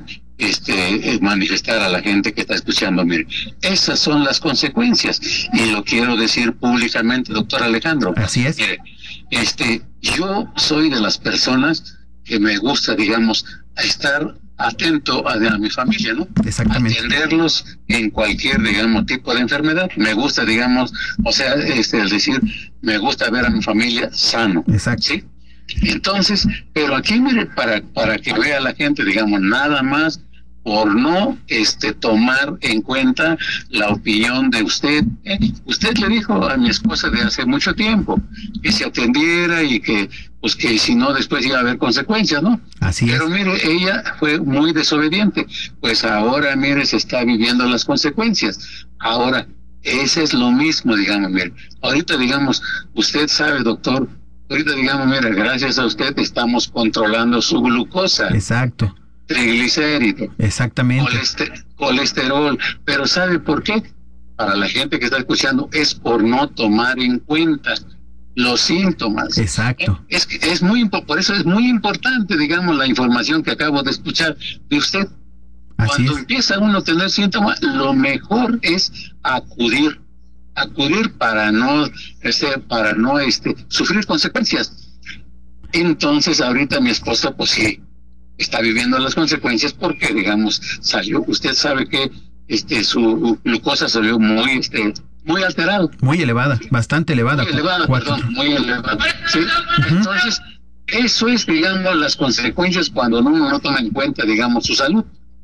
este manifestar a la gente que está escuchando, mire, esas son las consecuencias, y lo quiero decir públicamente, doctor Alejandro. Así es. Mire, este, yo soy de las personas que me gusta, digamos, estar atento a, a mi familia, ¿no? Exactamente. Atenderlos en cualquier, digamos, tipo de enfermedad. Me gusta, digamos, o sea, este, es decir, me gusta ver a mi familia sano. Exacto. ¿Sí? Entonces, pero aquí, mire, para, para que vea la gente, digamos, nada más por no este tomar en cuenta la opinión de usted. ¿eh? Usted le dijo a mi esposa de hace mucho tiempo que se atendiera y que, pues que si no, después iba a haber consecuencias, ¿no? Así Pero es. mire, ella fue muy desobediente. Pues ahora, mire, se está viviendo las consecuencias. Ahora, ese es lo mismo, digamos, mire. Ahorita, digamos, usted sabe, doctor, ahorita, digamos, mire, gracias a usted estamos controlando su glucosa. Exacto. Triglicéridos, exactamente, colester, colesterol, pero ¿sabe por qué? Para la gente que está escuchando es por no tomar en cuenta los síntomas. Exacto. Es que es muy por eso es muy importante, digamos, la información que acabo de escuchar de usted. Así Cuando es. empieza uno a tener síntomas, lo mejor es acudir, acudir para no este, para no este sufrir consecuencias. Entonces, ahorita mi esposa, pues sí, está viviendo las consecuencias porque, digamos, salió, usted sabe que este su glucosa salió muy este muy alterado. Muy elevada, bastante elevada. Muy elevada, Cuatro. perdón, muy elevada. ¿Sí? Uh-huh. Entonces, eso es, digamos, las consecuencias cuando uno no toma en cuenta, digamos, su salud.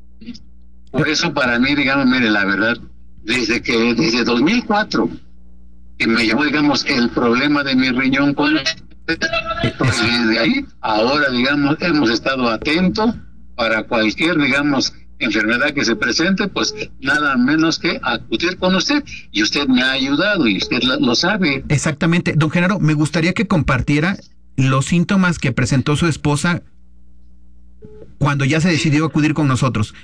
Por eso, para mí, digamos, mire, la verdad, desde que, desde dos mil cuatro, que me llevó, digamos, el problema de mi riñón con pues desde ahí, ahora, digamos, hemos estado atentos para cualquier, digamos, enfermedad que se presente, pues nada menos que acudir con usted, y usted me ha ayudado y usted lo, lo sabe. Exactamente. Don Genaro, me gustaría que compartiera los síntomas que presentó su esposa cuando ya se decidió acudir con nosotros.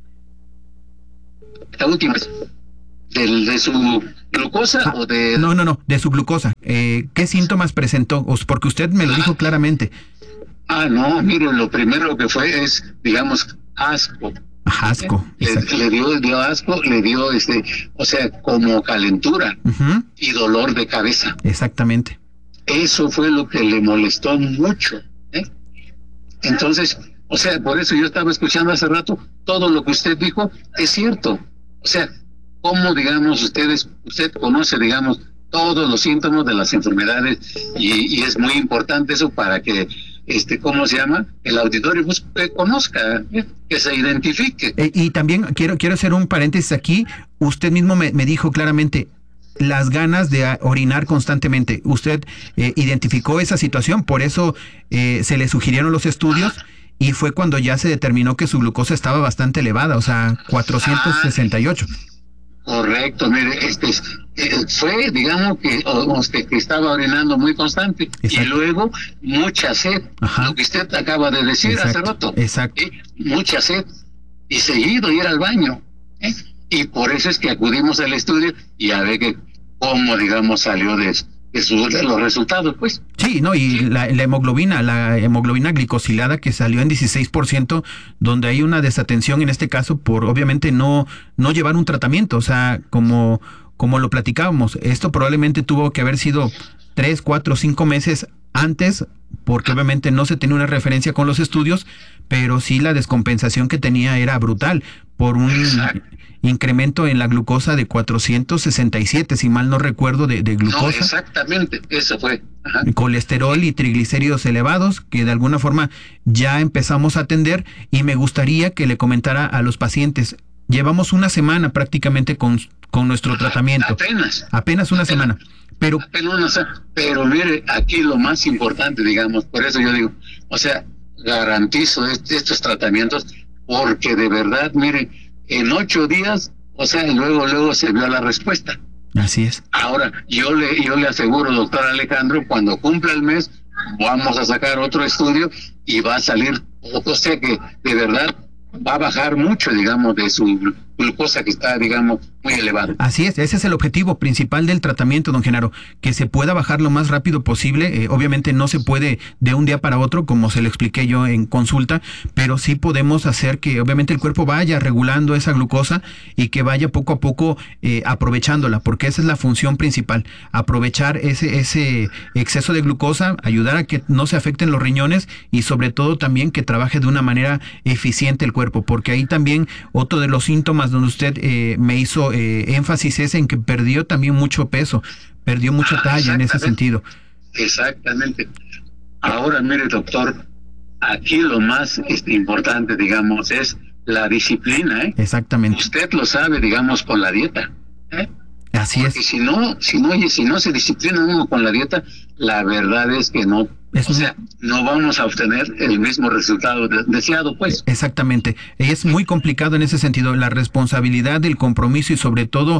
La última vez. ¿Del, ¿De su glucosa ah, o de...? No, no, no, de su glucosa. Eh, ¿Qué síntomas presentó? Porque usted me lo dijo claramente. Ah, no, mire, lo primero que fue es, digamos, asco. Asco. Le, le dio, dio asco, le dio, este, o sea, como calentura uh-huh. y dolor de cabeza. Exactamente. Eso fue lo que le molestó mucho. ¿eh? Entonces, o sea, por eso yo estaba escuchando hace rato, todo lo que usted dijo es cierto. O sea, cómo, digamos, ustedes, usted conoce, digamos, todos los síntomas de las enfermedades y, y es muy importante eso para que, este, ¿cómo se llama? El auditorio pues, que conozca, ¿eh? que se identifique. Eh, y también quiero quiero hacer un paréntesis aquí. Usted mismo me, me dijo claramente las ganas de orinar constantemente. Usted eh, identificó esa situación, por eso eh, se le sugirieron los estudios. Y fue cuando ya se determinó que su glucosa estaba bastante elevada, o sea, cuatrocientos sesenta y ocho. Correcto, mire, este eh, fue, digamos, que, o, que, que estaba orinando muy constante. Exacto. Y luego mucha sed, Ajá. lo que usted acaba de decir exacto, hace rato. Exacto. ¿eh? Mucha sed, y seguido ir al baño. ¿eh? Y por eso es que acudimos al estudio y a ver que cómo, digamos, salió de eso. De, su, de los resultados, pues. Sí, no, y sí. La, la hemoglobina, la hemoglobina glicosilada que salió en dieciséis por ciento, donde hay una desatención en este caso por obviamente no no llevar un tratamiento, o sea, como como lo platicábamos, esto probablemente tuvo que haber sido tres, cuatro, cinco meses antes, porque obviamente no se tenía una referencia con los estudios, pero sí la descompensación que tenía era brutal, por un Exacto. incremento en la glucosa de cuatrocientos sesenta y siete, si mal no recuerdo, de, de glucosa. No, exactamente, eso fue. Ajá. Colesterol y triglicéridos elevados, que de alguna forma ya empezamos a atender, y me gustaría que le comentara a los pacientes, llevamos una semana prácticamente con, con nuestro tratamiento. Apenas. Apenas una apenas, semana. Pero, apenas una semana. Pero mire, aquí lo más importante, digamos, por eso yo digo, o sea, garantizo este, estos tratamientos, porque de verdad, mire, en ocho días, o sea, luego, luego se vio la respuesta. Así es. Ahora, yo le, yo le aseguro, doctor Alejandro, cuando cumpla el mes, vamos a sacar otro estudio y va a salir, o sea que de verdad va a bajar mucho, digamos, de su glucosa que está, digamos, muy elevada. Así es, ese es el objetivo principal del tratamiento, don Genaro, que se pueda bajar lo más rápido posible. Eh, obviamente no se puede de un día para otro, como se lo expliqué yo en consulta, pero sí podemos hacer que obviamente el cuerpo vaya regulando esa glucosa y que vaya poco a poco eh, aprovechándola, porque esa es la función principal, aprovechar ese, ese exceso de glucosa, ayudar a que no se afecten los riñones y sobre todo también que trabaje de una manera eficiente el cuerpo, porque ahí también otro de los síntomas donde usted eh, me hizo eh, énfasis es en que perdió también mucho peso, perdió mucha ah, talla en ese sentido. Exactamente. Ahora, mire, doctor, aquí lo más este, importante, digamos, es la disciplina, ¿eh? Exactamente. Usted lo sabe, digamos, con la dieta, ¿eh? Así Porque es. si no, si no, oye, si no se disciplina uno con la dieta, la verdad es que no, es o sea, no vamos a obtener el mismo resultado de, deseado, pues. Exactamente. Es muy complicado en ese sentido, la responsabilidad, el compromiso y sobre todo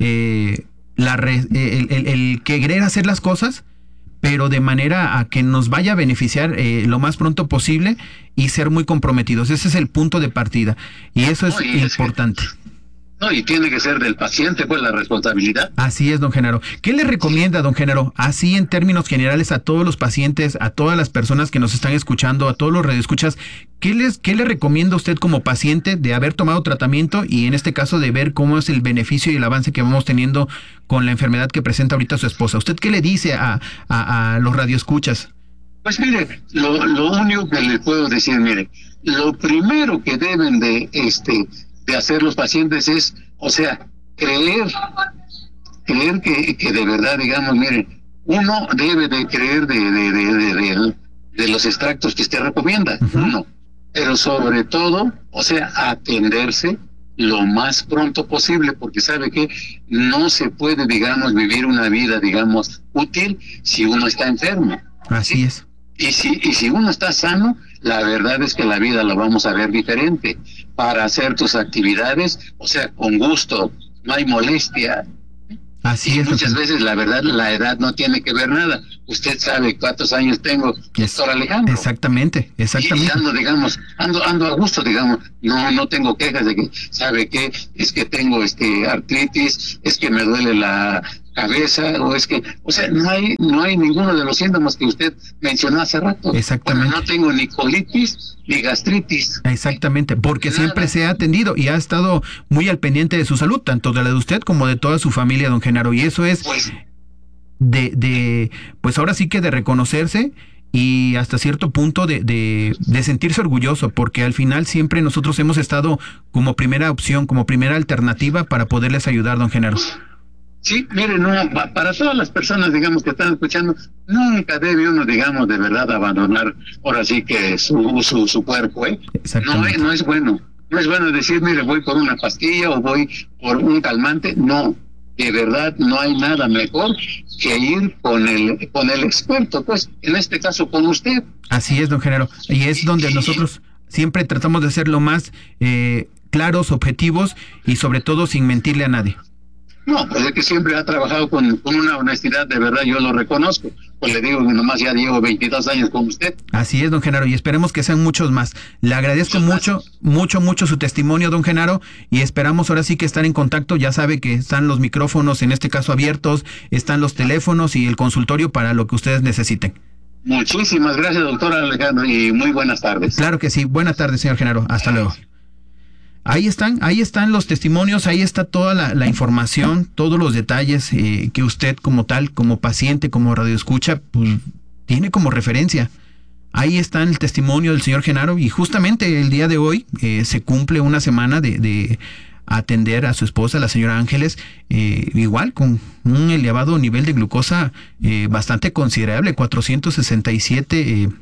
eh, la re, el, el, el querer hacer las cosas, pero de manera a que nos vaya a beneficiar eh, lo más pronto posible y ser muy comprometidos. Ese es el punto de partida y eso es no, y importante. Es que... No, y tiene que ser del paciente, pues, la responsabilidad. Así es, don Genaro. ¿Qué le recomienda, don Genaro, así en términos generales a todos los pacientes, a todas las personas que nos están escuchando, a todos los radioescuchas, ¿qué les, qué le recomienda usted como paciente de haber tomado tratamiento y en este caso de ver cómo es el beneficio y el avance que vamos teniendo con la enfermedad que presenta ahorita su esposa? ¿Usted qué le dice a, a, a los radioescuchas? Pues mire, lo, lo único que le puedo decir, mire, lo primero que deben de, este... de hacer los pacientes es, o sea, creer, creer que, que de verdad, digamos, miren, uno debe de creer de, de, de, de, de, de los extractos que usted recomienda, uh-huh. uno, pero sobre todo, o sea, atenderse lo más pronto posible, porque sabe que no se puede, digamos, vivir una vida, digamos, útil si uno está enfermo. Así ¿sí? es. Y si, y si uno está sano, la verdad es que la vida la vamos a ver diferente. Para hacer tus actividades, o sea, con gusto, no hay molestia. Así y es. Muchas veces, la verdad, la edad no tiene que ver nada. Usted sabe cuántos años tengo, doctor Alejandro. Exactamente, exactamente. Y ando, digamos, ando, ando a gusto, digamos, no, no tengo quejas de que, ¿sabe qué? Es que tengo este artritis, es que me duele la cabeza, o es que, o sea, no hay, no hay ninguno de los síntomas que usted mencionó hace rato. Exactamente. Bueno, no tengo ni colitis ni gastritis. Exactamente, porque Nada. siempre se ha atendido y ha estado muy al pendiente de su salud, tanto de la de usted como de toda su familia, don Genaro, y eso es Pues, de, de, pues ahora sí que de reconocerse y hasta cierto punto de, de, de sentirse orgulloso, porque al final siempre nosotros hemos estado como primera opción, como primera alternativa para poderles ayudar, don Genaro. sí, mire, no, pa- para todas las personas, digamos, que están escuchando, nunca debe uno, digamos, de verdad abandonar, ahora sí que su, su, su cuerpo, ¿eh? No Exactamente. es, no es bueno. No es bueno decir, mire, voy por una pastilla o voy por un calmante. No, de verdad no hay nada mejor que ir con el, con el experto, pues, en este caso con usted. Así es, don Genaro. Y es donde nosotros siempre tratamos de ser lo más eh, claros, objetivos y sobre todo sin mentirle a nadie. No, pues es que siempre ha trabajado con, con una honestidad, de verdad, yo lo reconozco. Pues le digo que nomás ya llevo veintidós años con usted. Así es, don Genaro, y esperemos que sean muchos más. Le agradezco Muchas mucho, gracias. mucho, mucho su testimonio, don Genaro, y esperamos ahora sí que estar en contacto. Ya sabe que están los micrófonos, en este caso abiertos, están los teléfonos y el consultorio para lo que ustedes necesiten. Muchísimas gracias, doctor Alejandro, y muy buenas tardes. Claro que sí. Buenas tardes, señor Genaro. Hasta luego. Ahí están, ahí están los testimonios, ahí está toda la, la información, todos los detalles eh, que usted como tal, como paciente, como radioescucha, pues tiene como referencia. Ahí está el testimonio del señor Genaro y justamente el día de hoy eh, se cumple una semana de, de atender a su esposa, la señora Ángeles, eh, igual con un elevado nivel de glucosa eh, bastante considerable, cuatrocientos sesenta y siete, eh,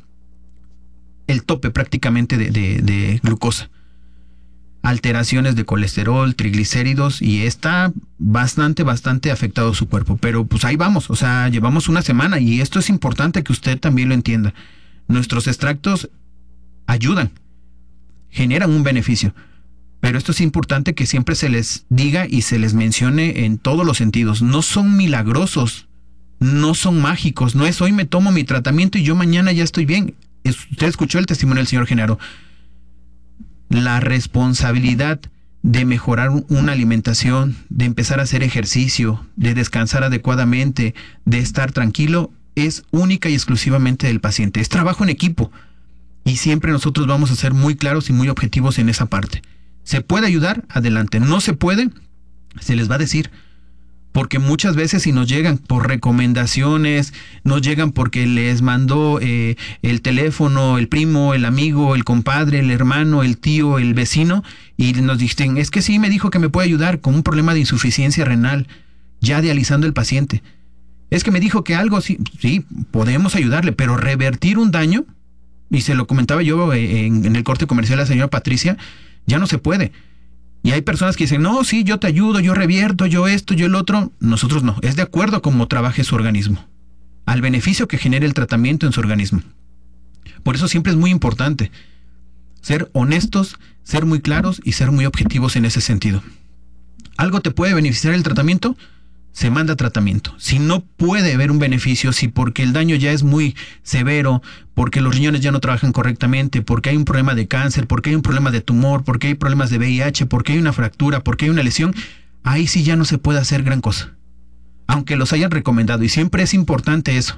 el tope prácticamente de, de, de glucosa. Alteraciones de colesterol, triglicéridos y está bastante, bastante afectado su cuerpo. Pero pues ahí vamos, o sea, llevamos una semana y esto es importante que usted también lo entienda. Nuestros extractos ayudan, generan un beneficio, pero esto es importante que siempre se les diga y se les mencione en todos los sentidos. No son milagrosos, no son mágicos, no es hoy me tomo mi tratamiento y yo mañana ya estoy bien. Es, usted escuchó el testimonio del señor Genaro. La responsabilidad de mejorar una alimentación, de empezar a hacer ejercicio, de descansar adecuadamente, de estar tranquilo, es única y exclusivamente del paciente. Es trabajo en equipo y siempre nosotros vamos a ser muy claros y muy objetivos en esa parte. ¿Se puede ayudar? Adelante. ¿No se puede? Se les va a decir. Porque muchas veces si nos llegan por recomendaciones, nos llegan porque les mandó eh, el teléfono, el primo, el amigo, el compadre, el hermano, el tío, el vecino, y nos dicen, es que sí me dijo que me puede ayudar con un problema de insuficiencia renal, ya dializando el paciente. Es que me dijo que algo, sí, sí, podemos ayudarle, pero revertir un daño, y se lo comentaba yo en, en el corte comercial a la señora Patricia, ya no se puede. Y hay personas que dicen, no, sí, yo te ayudo, yo revierto, yo esto, yo el otro. Nosotros no, es de acuerdo a cómo trabaje su organismo, al beneficio que genere el tratamiento en su organismo. Por eso siempre es muy importante ser honestos, ser muy claros y ser muy objetivos en ese sentido. ¿Algo te puede beneficiar el tratamiento? Se manda tratamiento. Si no puede haber un beneficio, si porque el daño ya es muy severo, porque los riñones ya no trabajan correctamente, porque hay un problema de cáncer, porque hay un problema de tumor, porque hay problemas de V I H, porque hay una fractura, porque hay una lesión, ahí sí ya no se puede hacer gran cosa. Aunque los hayan recomendado, y siempre es importante eso.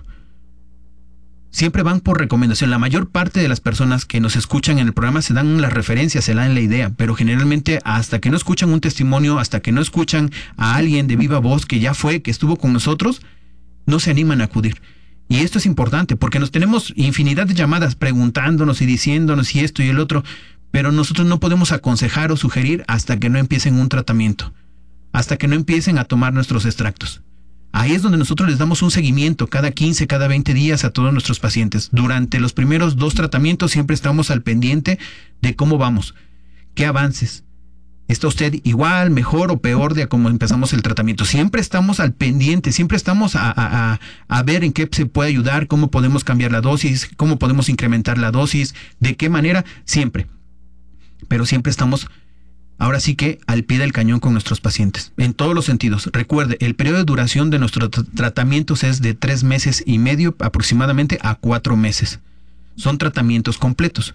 Siempre van por recomendación. La mayor parte de las personas que nos escuchan en el programa se dan las referencias, se dan la idea, pero generalmente hasta que no escuchan un testimonio, hasta que no escuchan a alguien de viva voz que ya fue, que estuvo con nosotros, no se animan a acudir. Y esto es importante porque nos tenemos infinidad de llamadas preguntándonos y diciéndonos y esto y el otro, pero nosotros no podemos aconsejar o sugerir hasta que no empiecen un tratamiento, hasta que no empiecen a tomar nuestros extractos. Ahí es donde nosotros les damos un seguimiento cada quince, cada veinte días a todos nuestros pacientes. Durante los primeros dos tratamientos siempre estamos al pendiente de cómo vamos, qué avances. ¿Está usted igual, mejor o peor de cómo empezamos el tratamiento? Siempre estamos al pendiente, siempre estamos a, a, a, a ver en qué se puede ayudar, cómo podemos cambiar la dosis, cómo podemos incrementar la dosis, de qué manera, siempre. Pero siempre estamos ahora sí que al pie del cañón con nuestros pacientes, en todos los sentidos. Recuerde, el periodo de duración de nuestros tratamientos es de tres meses y medio aproximadamente a cuatro meses. Son tratamientos completos.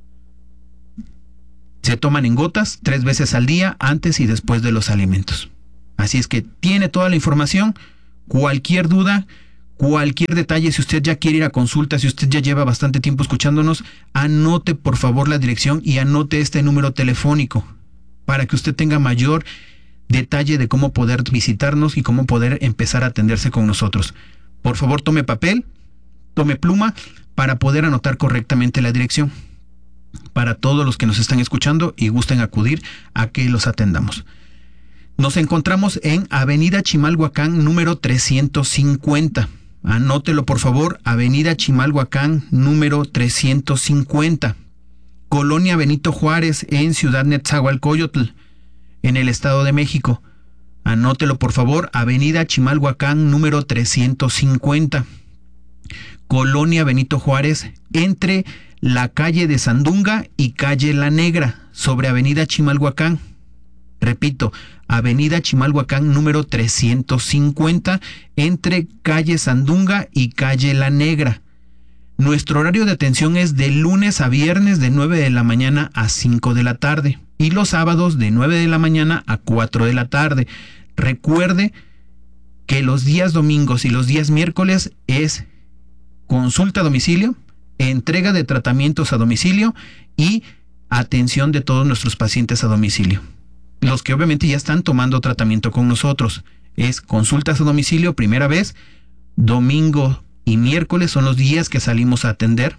Se toman en gotas tres veces al día, antes y después de los alimentos. Así es que tiene toda la información. Cualquier duda, cualquier detalle, si usted ya quiere ir a consulta, si usted ya lleva bastante tiempo escuchándonos, anote por favor la dirección y anote este número telefónico para que usted tenga mayor detalle de cómo poder visitarnos y cómo poder empezar a atenderse con nosotros. Por favor, tome papel, tome pluma para poder anotar correctamente la dirección, para todos los que nos están escuchando y gusten acudir a que los atendamos. Nos encontramos en Avenida Chimalhuacán número trescientos cincuenta. Anótelo por favor, Avenida Chimalhuacán número trescientos cincuenta. Colonia Benito Juárez en Ciudad Nezahualcóyotl, en el Estado de México. Anótelo por favor, Avenida Chimalhuacán número trescientos cincuenta. Colonia Benito Juárez, entre la calle de Sandunga y calle La Negra, sobre Avenida Chimalhuacán. Repito, Avenida Chimalhuacán número trescientos cincuenta, entre calle Sandunga y calle La Negra. Nuestro horario de atención es de lunes a viernes de nueve de la mañana a cinco de la tarde y los sábados de nueve de la mañana a cuatro de la tarde. Recuerde que los días domingos y los días miércoles es consulta a domicilio, entrega de tratamientos a domicilio y atención de todos nuestros pacientes a domicilio. Los que obviamente ya están tomando tratamiento con nosotros. Es consultas a domicilio primera vez, domingo y miércoles son los días que salimos a atender.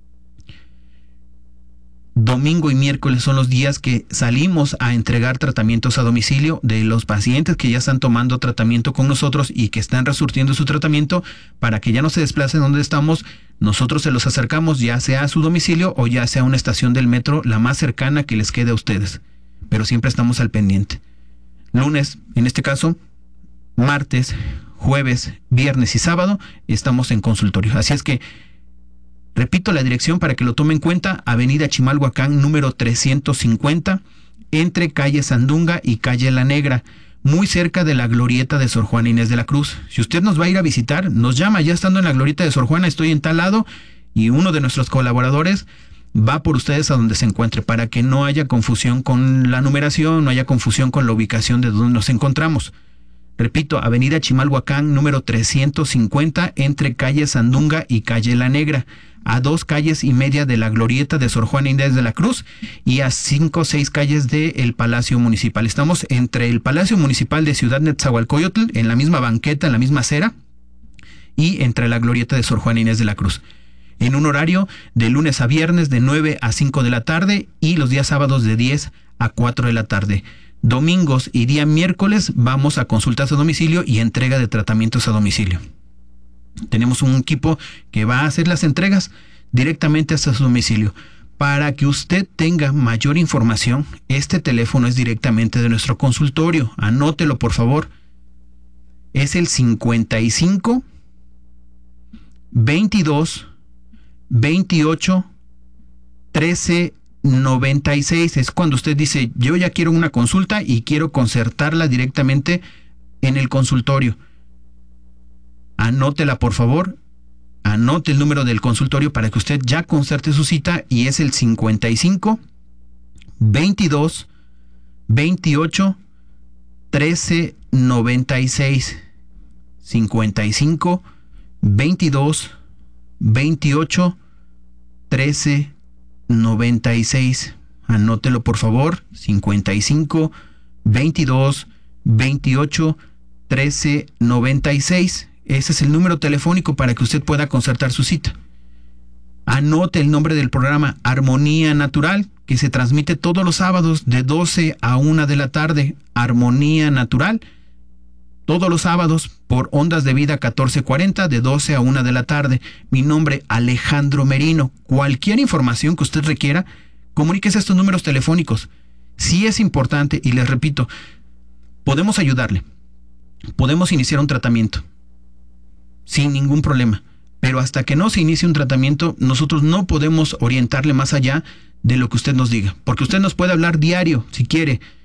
Domingo y miércoles son los días que salimos a entregar tratamientos a domicilio de los pacientes que ya están tomando tratamiento con nosotros y que están resurtiendo su tratamiento, para que ya no se desplacen donde estamos. Nosotros se los acercamos ya sea a su domicilio o ya sea a una estación del metro la más cercana que les quede a ustedes. Pero siempre estamos al pendiente. Lunes, en este caso, martes, jueves, viernes y sábado estamos en consultorio. Así es que repito la dirección para que lo tome en cuenta: Avenida Chimalhuacán número trescientos cincuenta, entre calle Sandunga y calle La Negra, muy cerca de la glorieta de Sor Juana Inés de la Cruz. Si usted nos va a ir a visitar, nos llama. Ya estando en la glorieta de Sor Juana, estoy en tal lado, y uno de nuestros colaboradores va por ustedes a donde se encuentre, para que no haya confusión con la numeración, no haya confusión con la ubicación de donde nos encontramos. Repito, Avenida Chimalhuacán número trescientos cincuenta, entre calle Sandunga y calle La Negra, a dos calles y media de la glorieta de Sor Juana Inés de la Cruz y a cinco o seis calles del Palacio Municipal. Estamos entre el Palacio Municipal de Ciudad Nezahualcóyotl, en la misma banqueta, en la misma acera, y entre la glorieta de Sor Juana Inés de la Cruz, en un horario de lunes a viernes de nueve a cinco de la tarde y los días sábados de diez a cuatro de la tarde. Domingos y día miércoles vamos a consultas a domicilio y entrega de tratamientos a domicilio. Tenemos un equipo que va a hacer las entregas directamente hasta su domicilio. Para que usted tenga mayor información, este teléfono es directamente de nuestro consultorio. Anótelo por favor. Es el cincuenta y cinco, veintidós, veintiocho, trece, noventa y seis. Es cuando usted dice: yo ya quiero una consulta y quiero concertarla directamente en el consultorio. Anótela por favor, anote el número del consultorio para que usted ya concerte su cita, y es el cincuenta y cinco, veintidós, veintiocho, trece, noventa y seis. cincuenta y cinco, veintidós, veintiocho, trece, noventa y seis. Anótelo por favor, cincuenta y cinco, veintidós, veintiocho, trece, noventa y seis. Ese es el número telefónico para que usted pueda concertar su cita. Anote el nombre del programa: Armonía Natural, que se transmite todos los sábados de doce a una de la tarde. Armonía Natural, todos los sábados por Ondas de Vida catorce cuarenta, de doce a una de la tarde. Mi nombre, Alejandro Merino. Cualquier información que usted requiera, comuníquese a estos números telefónicos. Sí es importante, y les repito, podemos ayudarle. Podemos iniciar un tratamiento sin ningún problema, pero hasta que no se inicie un tratamiento, nosotros no podemos orientarle más allá de lo que usted nos diga, porque usted nos puede hablar diario si quiere,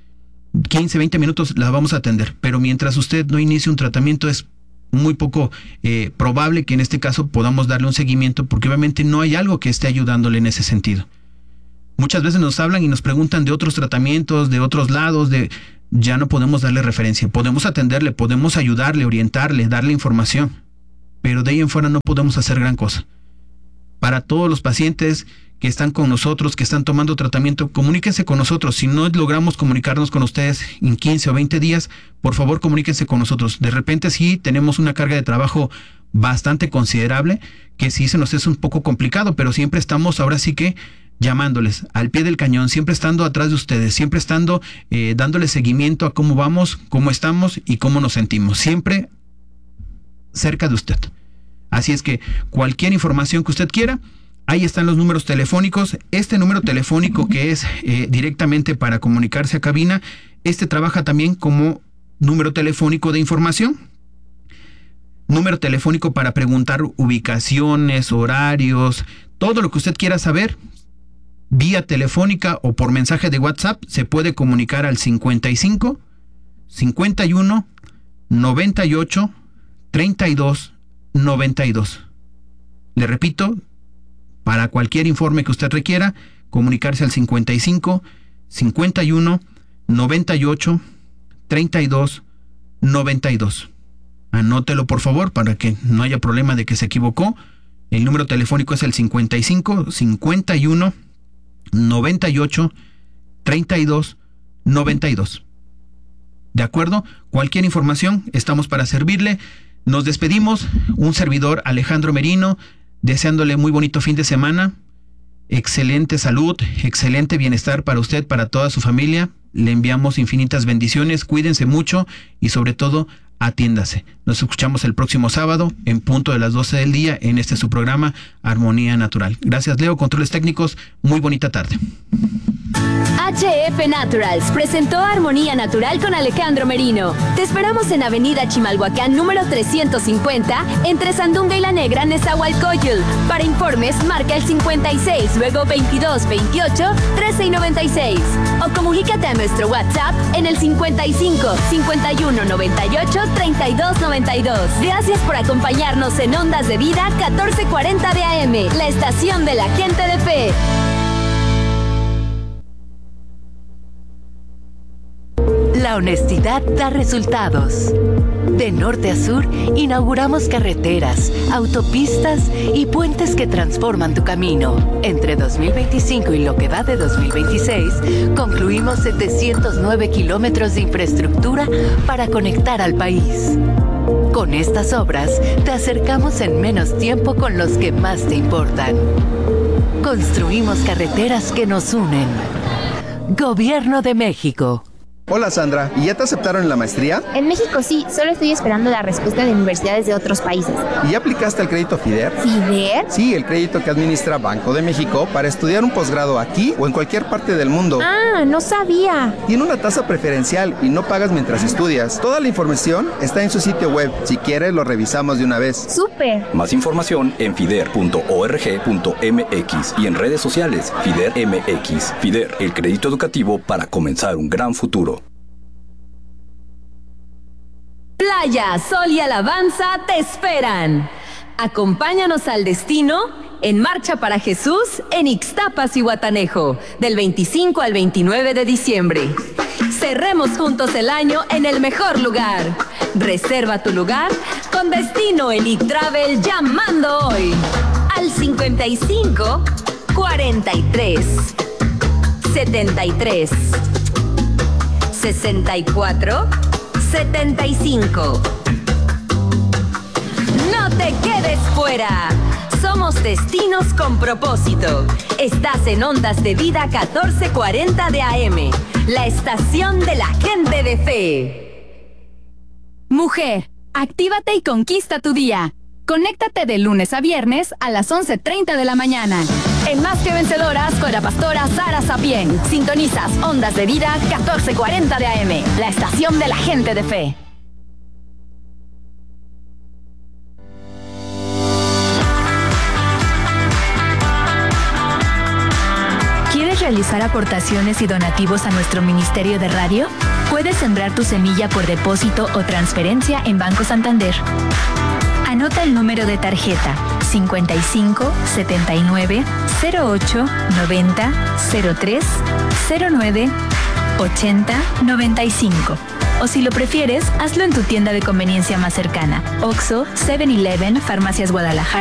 quince, veinte minutos la vamos a atender, pero mientras usted no inicie un tratamiento es muy poco eh, probable que en este caso podamos darle un seguimiento, porque obviamente no hay algo que esté ayudándole en ese sentido. Muchas veces nos hablan y nos preguntan de otros tratamientos, de otros lados, de ya no podemos darle referencia. Podemos atenderle, podemos ayudarle, orientarle, darle información, pero de ahí en fuera no podemos hacer gran cosa. Para todos los pacientes que están con nosotros, que están tomando tratamiento, comuníquense con nosotros. Si no logramos comunicarnos con ustedes en quince o veinte días, por favor comuníquense con nosotros. De repente sí tenemos una carga de trabajo bastante considerable, que sí se nos es un poco complicado, pero siempre estamos ahora sí que llamándoles al pie del cañón, siempre estando atrás de ustedes, siempre estando eh, dándoles seguimiento a cómo vamos, cómo estamos y cómo nos sentimos, siempre cerca de usted. Así es que cualquier información que usted quiera, ahí están los números telefónicos. Este número telefónico que es eh, directamente para comunicarse a cabina, este trabaja también como número telefónico de información. Número telefónico para preguntar ubicaciones, horarios, todo lo que usted quiera saber, vía telefónica o por mensaje de WhatsApp, se puede comunicar al cincuenta y cinco, cincuenta y uno, noventa y ocho, treinta y dos, noventa y dos. Le repito, para cualquier informe que usted requiera, comunicarse al cincuenta y cinco, cincuenta y uno, noventa y ocho, treinta y dos, noventa y dos. Anótelo por favor para que no haya problema de que se equivocó. El número telefónico es el cincuenta y cinco, cincuenta y uno, noventa y ocho, treinta y dos, noventa y dos. ¿De acuerdo? Cualquier información, estamos para servirle. Nos despedimos. Un servidor, Alejandro Merino, deseándole muy bonito fin de semana, excelente salud, excelente bienestar para usted, para toda su familia. Le enviamos infinitas bendiciones, cuídense mucho y sobre todo, atiéndase. Nos escuchamos el próximo sábado en punto de las doce del día en este su programa Armonía Natural. Gracias, Leo, controles técnicos, muy bonita tarde. H F Naturals presentó Armonía Natural con Alejandro Merino. Te esperamos en Avenida Chimalhuacán número trescientos cincuenta, entre Sandunga y La Negra, Nezahualcóyotl. Para informes, marca el cincuenta y seis, luego veintidós, veintiocho, trece y noventa y seis. O comunícate a nuestro WhatsApp en el cincuenta y cinco, cincuenta y uno, noventa y ocho, treinta y dos, noventa y dos. Gracias por acompañarnos en Ondas de Vida catorce cuarenta de A M, la estación de la gente de fe. La honestidad da resultados. De norte a sur, inauguramos carreteras, autopistas y puentes que transforman tu camino. Entre dos mil veinticinco y lo que va de dos mil veintiséis, concluimos setecientos nueve kilómetros de infraestructura para conectar al país. Con estas obras, te acercamos en menos tiempo con los que más te importan. Construimos carreteras que nos unen. Gobierno de México. Hola Sandra, ¿y ya te aceptaron en la maestría? En México sí, solo estoy esperando la respuesta de universidades de otros países. ¿Y ya aplicaste al crédito FIDER? ¿FIDER? Sí, el crédito que administra Banco de México para estudiar un posgrado aquí o en cualquier parte del mundo. Ah, no sabía. Tiene una tasa preferencial y no pagas mientras estudias. Toda la información está en su sitio web. Si quieres, lo revisamos de una vez. ¡Súper! Más información en fider punto org punto m x y en redes sociales FIDER M X. FIDER, el crédito educativo para comenzar un gran futuro. Playa, sol y alabanza te esperan. Acompáñanos al destino en Marcha para Jesús en Ixtapas y Guatanejo, del veinticinco al veintinueve de diciembre. Cerremos juntos el año en el mejor lugar. Reserva tu lugar con destino Elite Travel llamando hoy al cincuenta y cinco, cuarenta y tres, setenta y tres, sesenta y cuatro, setenta y cinco. No te quedes fuera. Somos destinos con propósito. Estás en Ondas de Vida catorce cuarenta de A M, la estación de la gente de fe. Mujer, actívate y conquista tu día. Conéctate de lunes a viernes a las once treinta de la mañana. En Más que Vencedoras con la pastora Sara Sapien. Sintonizas Ondas de Vida catorce cuarenta de A M, la estación de la gente de fe. ¿Quieres realizar aportaciones y donativos a nuestro ministerio de radio? Puedes sembrar tu semilla por depósito o transferencia en Banco Santander. Anota el número de tarjeta cincuenta y cinco, setenta y nueve, cero ocho, noventa, cero tres, cero nueve, ochenta, noventa y cinco. O si lo prefieres, hazlo en tu tienda de conveniencia más cercana. Oxxo, seven eleven, Farmacias Guadalajara